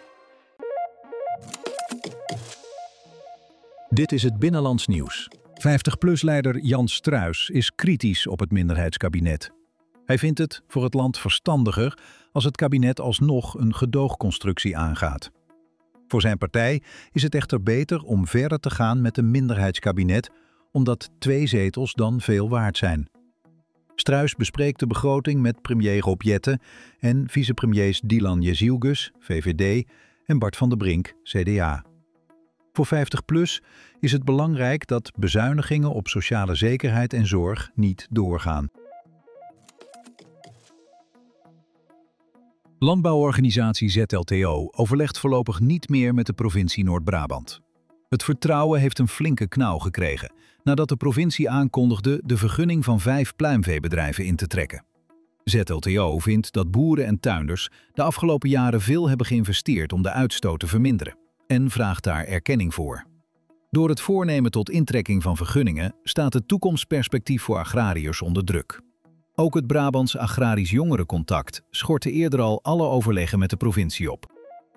Dit is het Binnenlands Nieuws. 50PLUS-leider Jan Struijs is kritisch op het minderheidskabinet. Hij vindt het voor het land verstandiger als het kabinet alsnog een gedoogconstructie aangaat. Voor zijn partij is het echter beter om verder te gaan met een minderheidskabinet, omdat 2 zetels dan veel waard zijn. Struijs bespreekt de begroting met premier Rob Jetten en vicepremiers Dylan Jezielgus, VVD, en Bart van der Brink, CDA. Voor 50PLUS is het belangrijk dat bezuinigingen op sociale zekerheid en zorg niet doorgaan. Landbouworganisatie ZLTO overlegt voorlopig niet meer met de provincie Noord-Brabant. Het vertrouwen heeft een flinke knauw gekregen nadat de provincie aankondigde de vergunning van 5 pluimveebedrijven in te trekken. ZLTO vindt dat boeren en tuinders de afgelopen jaren veel hebben geïnvesteerd om de uitstoot te verminderen en vraagt daar erkenning voor. Door het voornemen tot intrekking van vergunningen staat het toekomstperspectief voor agrariërs onder druk. Ook het Brabants Agrarisch Jongerencontact schortte eerder al alle overleggen met de provincie op.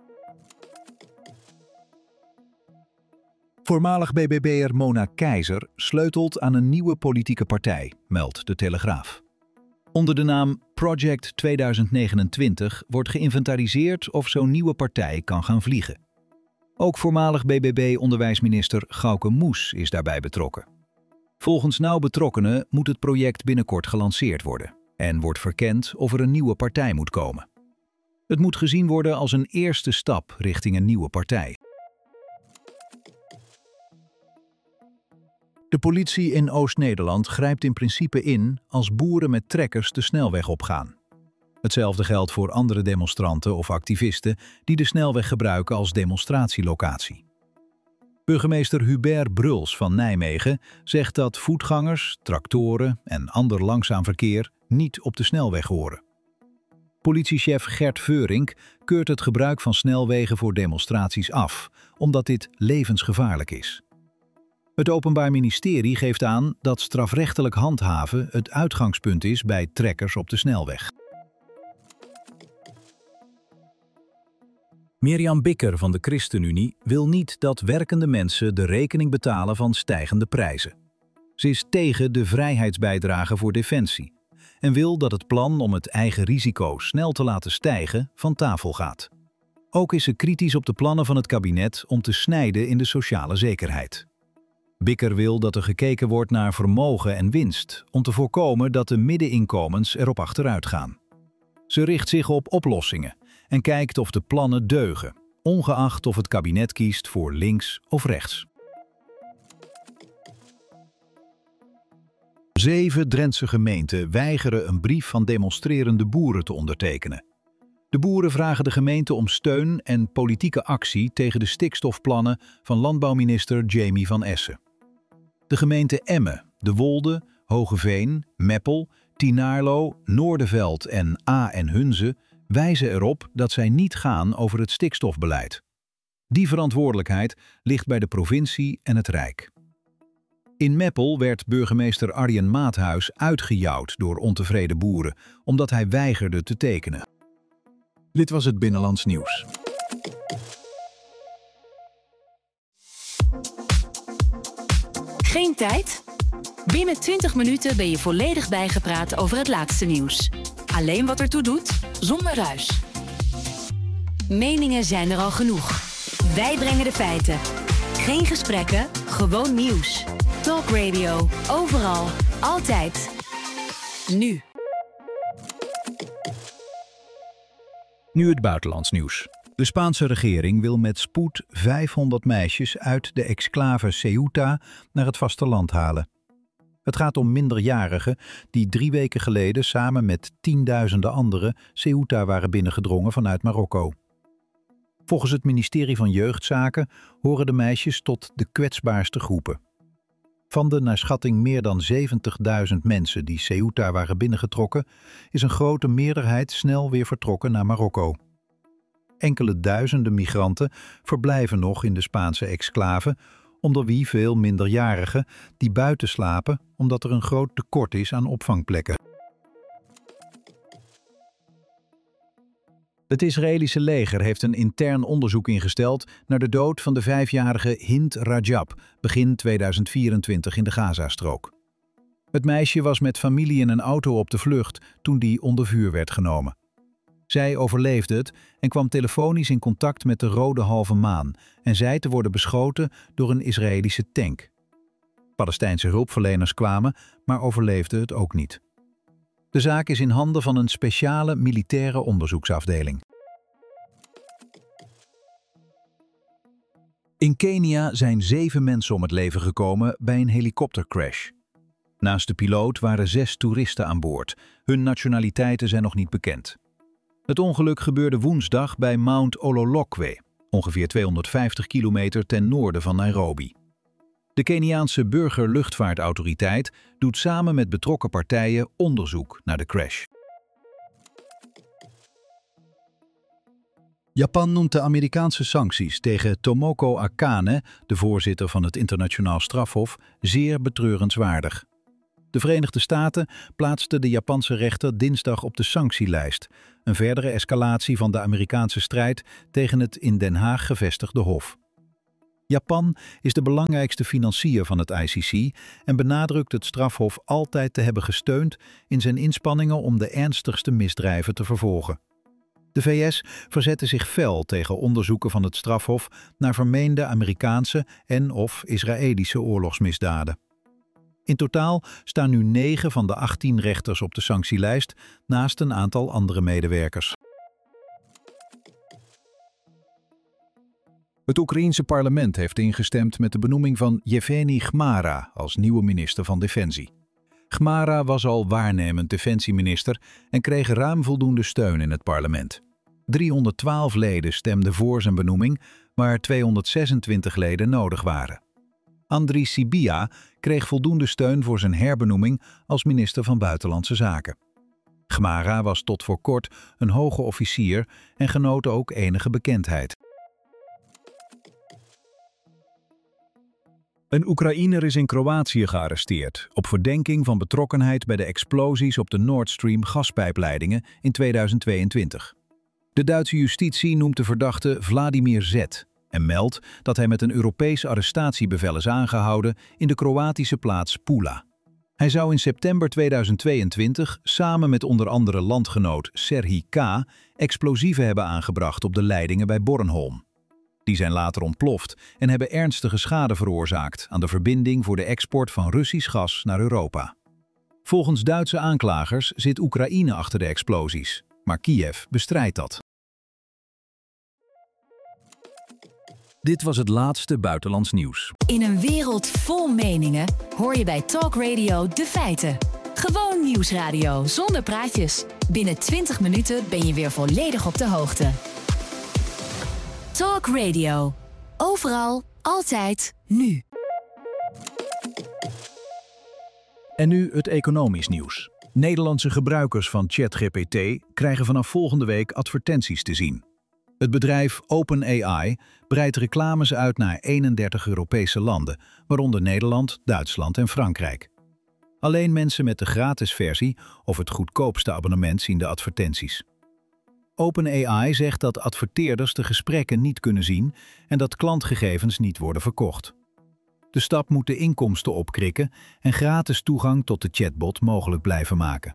Voormalig BBB'er Mona Keizer sleutelt aan een nieuwe politieke partij, meldt de Telegraaf. Onder de naam Project 2029 wordt geïnventariseerd of zo'n nieuwe partij kan gaan vliegen. Ook voormalig BBB-onderwijsminister Gauke Moes is daarbij betrokken. Volgens nauw betrokkenen moet het project binnenkort gelanceerd worden en wordt verkend of er een nieuwe partij moet komen. Het moet gezien worden als een eerste stap richting een nieuwe partij. De politie in Oost-Nederland grijpt in principe in als boeren met trekkers de snelweg opgaan. Hetzelfde geldt voor andere demonstranten of activisten die de snelweg gebruiken als demonstratielocatie. Burgemeester Hubert Bruls van Nijmegen zegt dat voetgangers, tractoren en ander langzaam verkeer niet op de snelweg horen. Politiechef Gert Veurink keurt het gebruik van snelwegen voor demonstraties af, omdat dit levensgevaarlijk is. Het Openbaar Ministerie geeft aan dat strafrechtelijk handhaven het uitgangspunt is bij trekkers op de snelweg. Mirjam Bikker van de ChristenUnie wil niet dat werkende mensen de rekening betalen van stijgende prijzen. Ze is tegen de vrijheidsbijdrage voor defensie en wil dat het plan om het eigen risico snel te laten stijgen van tafel gaat. Ook is ze kritisch op de plannen van het kabinet om te snijden in de sociale zekerheid. Bikker wil dat er gekeken wordt naar vermogen en winst om te voorkomen dat de middeninkomens erop achteruit gaan. Ze richt zich op oplossingen en kijkt of de plannen deugen, ongeacht of het kabinet kiest voor links of rechts. 7 Drentse gemeenten weigeren een brief van demonstrerende boeren te ondertekenen. De boeren vragen de gemeente om steun en politieke actie tegen de stikstofplannen van landbouwminister Jamie van Essen. De gemeenten Emmen, De Wolde, Hogeveen, Meppel, Tienaarlo, Noordenveld en A en Hunze wijzen erop dat zij niet gaan over het stikstofbeleid. Die verantwoordelijkheid ligt bij de provincie en het Rijk. In Meppel werd burgemeester Arjen Maathuis uitgejouwd door ontevreden boeren, omdat hij weigerde te tekenen. Dit was het Binnenlands Nieuws. Geen tijd? Binnen 20 minuten ben je volledig bijgepraat over het laatste nieuws. Alleen wat ertoe doet, zonder ruis. Meningen zijn er al genoeg. Wij brengen de feiten. Geen gesprekken, gewoon nieuws. Talk Radio, overal, altijd. Nu. Nu het buitenlands nieuws. De Spaanse regering wil met spoed 500 meisjes uit de exclave Ceuta naar het vasteland halen. Het gaat om minderjarigen die 3 weken geleden samen met tienduizenden anderen Ceuta waren binnengedrongen vanuit Marokko. Volgens het ministerie van Jeugdzaken horen de meisjes tot de kwetsbaarste groepen. Van de naar schatting meer dan 70.000 mensen die Ceuta waren binnengetrokken, is een grote meerderheid snel weer vertrokken naar Marokko. Enkele duizenden migranten verblijven nog in de Spaanse exclave, onder wie veel minderjarigen die buiten slapen omdat er een groot tekort is aan opvangplekken. Het Israëlische leger heeft een intern onderzoek ingesteld naar de dood van de 5-jarige Hind Rajab, begin 2024 in de Gazastrook. Het meisje was met familie in een auto op de vlucht toen die onder vuur werd genomen. Zij overleefde het en kwam telefonisch in contact met de Rode Halve Maan en zei te worden beschoten door een Israëlische tank. Palestijnse hulpverleners kwamen, maar overleefden het ook niet. De zaak is in handen van een speciale militaire onderzoeksafdeling. In Kenia zijn 7 mensen om het leven gekomen bij een helikoptercrash. Naast de piloot waren 6 toeristen aan boord. Hun nationaliteiten zijn nog niet bekend. Het ongeluk gebeurde woensdag bij Mount Ololokwe, ongeveer 250 kilometer ten noorden van Nairobi. De Keniaanse Burgerluchtvaartautoriteit doet samen met betrokken partijen onderzoek naar de crash. Japan noemt de Amerikaanse sancties tegen Tomoko Akane, de voorzitter van het Internationaal Strafhof, zeer betreurenswaardig. De Verenigde Staten plaatsten de Japanse rechter dinsdag op de sanctielijst, een verdere escalatie van de Amerikaanse strijd tegen het in Den Haag gevestigde hof. Japan is de belangrijkste financier van het ICC en benadrukt het strafhof altijd te hebben gesteund in zijn inspanningen om de ernstigste misdrijven te vervolgen. De VS verzette zich fel tegen onderzoeken van het strafhof naar vermeende Amerikaanse en/of Israëlische oorlogsmisdaden. In totaal staan nu 9 van de 18 rechters op de sanctielijst, naast een aantal andere medewerkers. Het Oekraïense parlement heeft ingestemd met de benoeming van Yevgeny Chmara als nieuwe minister van Defensie. Chmara was al waarnemend defensieminister en kreeg ruim voldoende steun in het parlement. 312 leden stemden voor zijn benoeming, waar 226 leden nodig waren. Andriy Sybiha kreeg voldoende steun voor zijn herbenoeming als minister van Buitenlandse Zaken. Chmara was tot voor kort een hoge officier en genoot ook enige bekendheid. Een Oekraïner is in Kroatië gearresteerd op verdenking van betrokkenheid bij de explosies op de Nord Stream gaspijpleidingen in 2022. De Duitse justitie noemt de verdachte Vladimir Z. en meldt dat hij met een Europees arrestatiebevel is aangehouden in de Kroatische plaats Pula. Hij zou in september 2022 samen met onder andere landgenoot Serhij K. explosieven hebben aangebracht op de leidingen bij Bornholm. Die zijn later ontploft en hebben ernstige schade veroorzaakt aan de verbinding voor de export van Russisch gas naar Europa. Volgens Duitse aanklagers zit Oekraïne achter de explosies, maar Kiev bestrijdt dat. Dit was het laatste buitenlands nieuws. In een wereld vol meningen hoor je bij Talk Radio de feiten. Gewoon nieuwsradio zonder praatjes. Binnen 20 minuten ben je weer volledig op de hoogte. Talk Radio. Overal, altijd, nu. En nu het economisch nieuws. Nederlandse gebruikers van ChatGPT krijgen vanaf volgende week advertenties te zien. Het bedrijf OpenAI breidt reclames uit naar 31 Europese landen, waaronder Nederland, Duitsland en Frankrijk. Alleen mensen met de gratis versie of het goedkoopste abonnement zien de advertenties. OpenAI zegt dat adverteerders de gesprekken niet kunnen zien en dat klantgegevens niet worden verkocht. De stap moet de inkomsten opkrikken en gratis toegang tot de chatbot mogelijk blijven maken.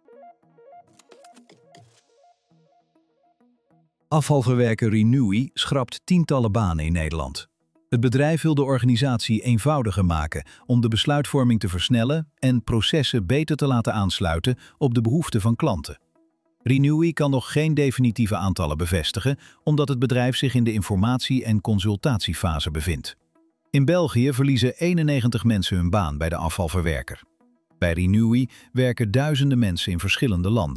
Afvalverwerker Renewi schrapt tientallen banen in Nederland. Het bedrijf wil de organisatie eenvoudiger maken om de besluitvorming te versnellen en processen beter te laten aansluiten op de behoeften van klanten. Renewi kan nog geen definitieve aantallen bevestigen, omdat het bedrijf zich in de informatie- en consultatiefase bevindt. In België verliezen 91 mensen hun baan bij de afvalverwerker. Bij Renewi werken duizenden mensen in verschillende landen.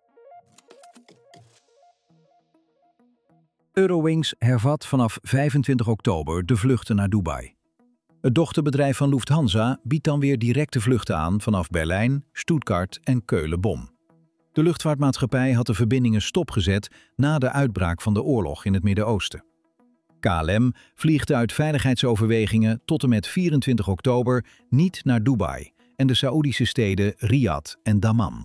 Eurowings hervat vanaf 25 oktober de vluchten naar Dubai. Het dochterbedrijf van Lufthansa biedt dan weer directe vluchten aan vanaf Berlijn, Stuttgart en Keulen-Bonn. De luchtvaartmaatschappij had de verbindingen stopgezet na de uitbraak van de oorlog in het Midden-Oosten. KLM vliegt uit veiligheidsoverwegingen tot en met 24 oktober niet naar Dubai en de Saoedische steden Riyadh en Dammam.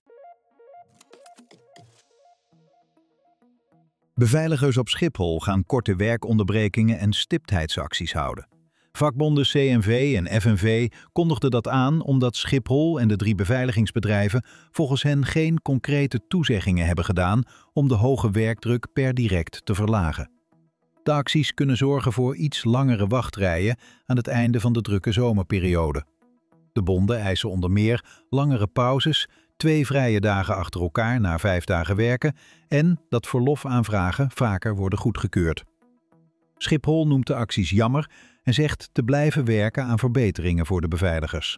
Beveiligers op Schiphol gaan korte werkonderbrekingen en stiptheidsacties houden. Vakbonden CNV en FNV kondigden dat aan omdat Schiphol en de 3 beveiligingsbedrijven volgens hen geen concrete toezeggingen hebben gedaan om de hoge werkdruk per direct te verlagen. De acties kunnen zorgen voor iets langere wachtrijen aan het einde van de drukke zomerperiode. De bonden eisen onder meer langere pauzes, 2 vrije dagen achter elkaar na 5 dagen werken en dat verlofaanvragen vaker worden goedgekeurd. Schiphol noemt de acties jammer en zegt te blijven werken aan verbeteringen voor de beveiligers.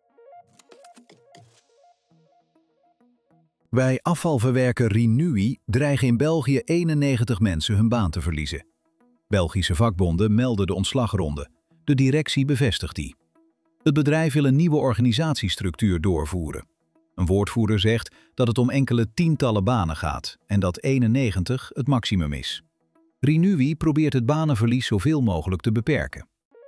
Bij afvalverwerker Renewi dreigen in België 91 mensen hun baan te verliezen. Belgische vakbonden melden de ontslagronde. De directie bevestigt die. Het bedrijf wil een nieuwe organisatiestructuur doorvoeren. Een woordvoerder zegt dat het om enkele tientallen banen gaat en dat 91 het maximum is. Renewi probeert het banenverlies zoveel mogelijk te beperken.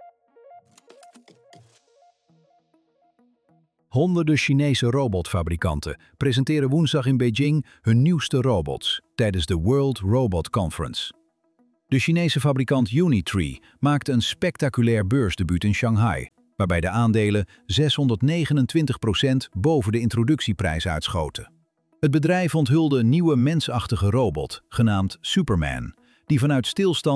Honderden Chinese robotfabrikanten presenteren woensdag in Beijing hun nieuwste robots tijdens de World Robot Conference. De Chinese fabrikant Unitree maakte een spectaculair beursdebuut in Shanghai, waarbij de aandelen 629% boven de introductieprijs uitschoten. Het bedrijf onthulde een nieuwe mensachtige robot, genaamd Superman, die vanuit stilstand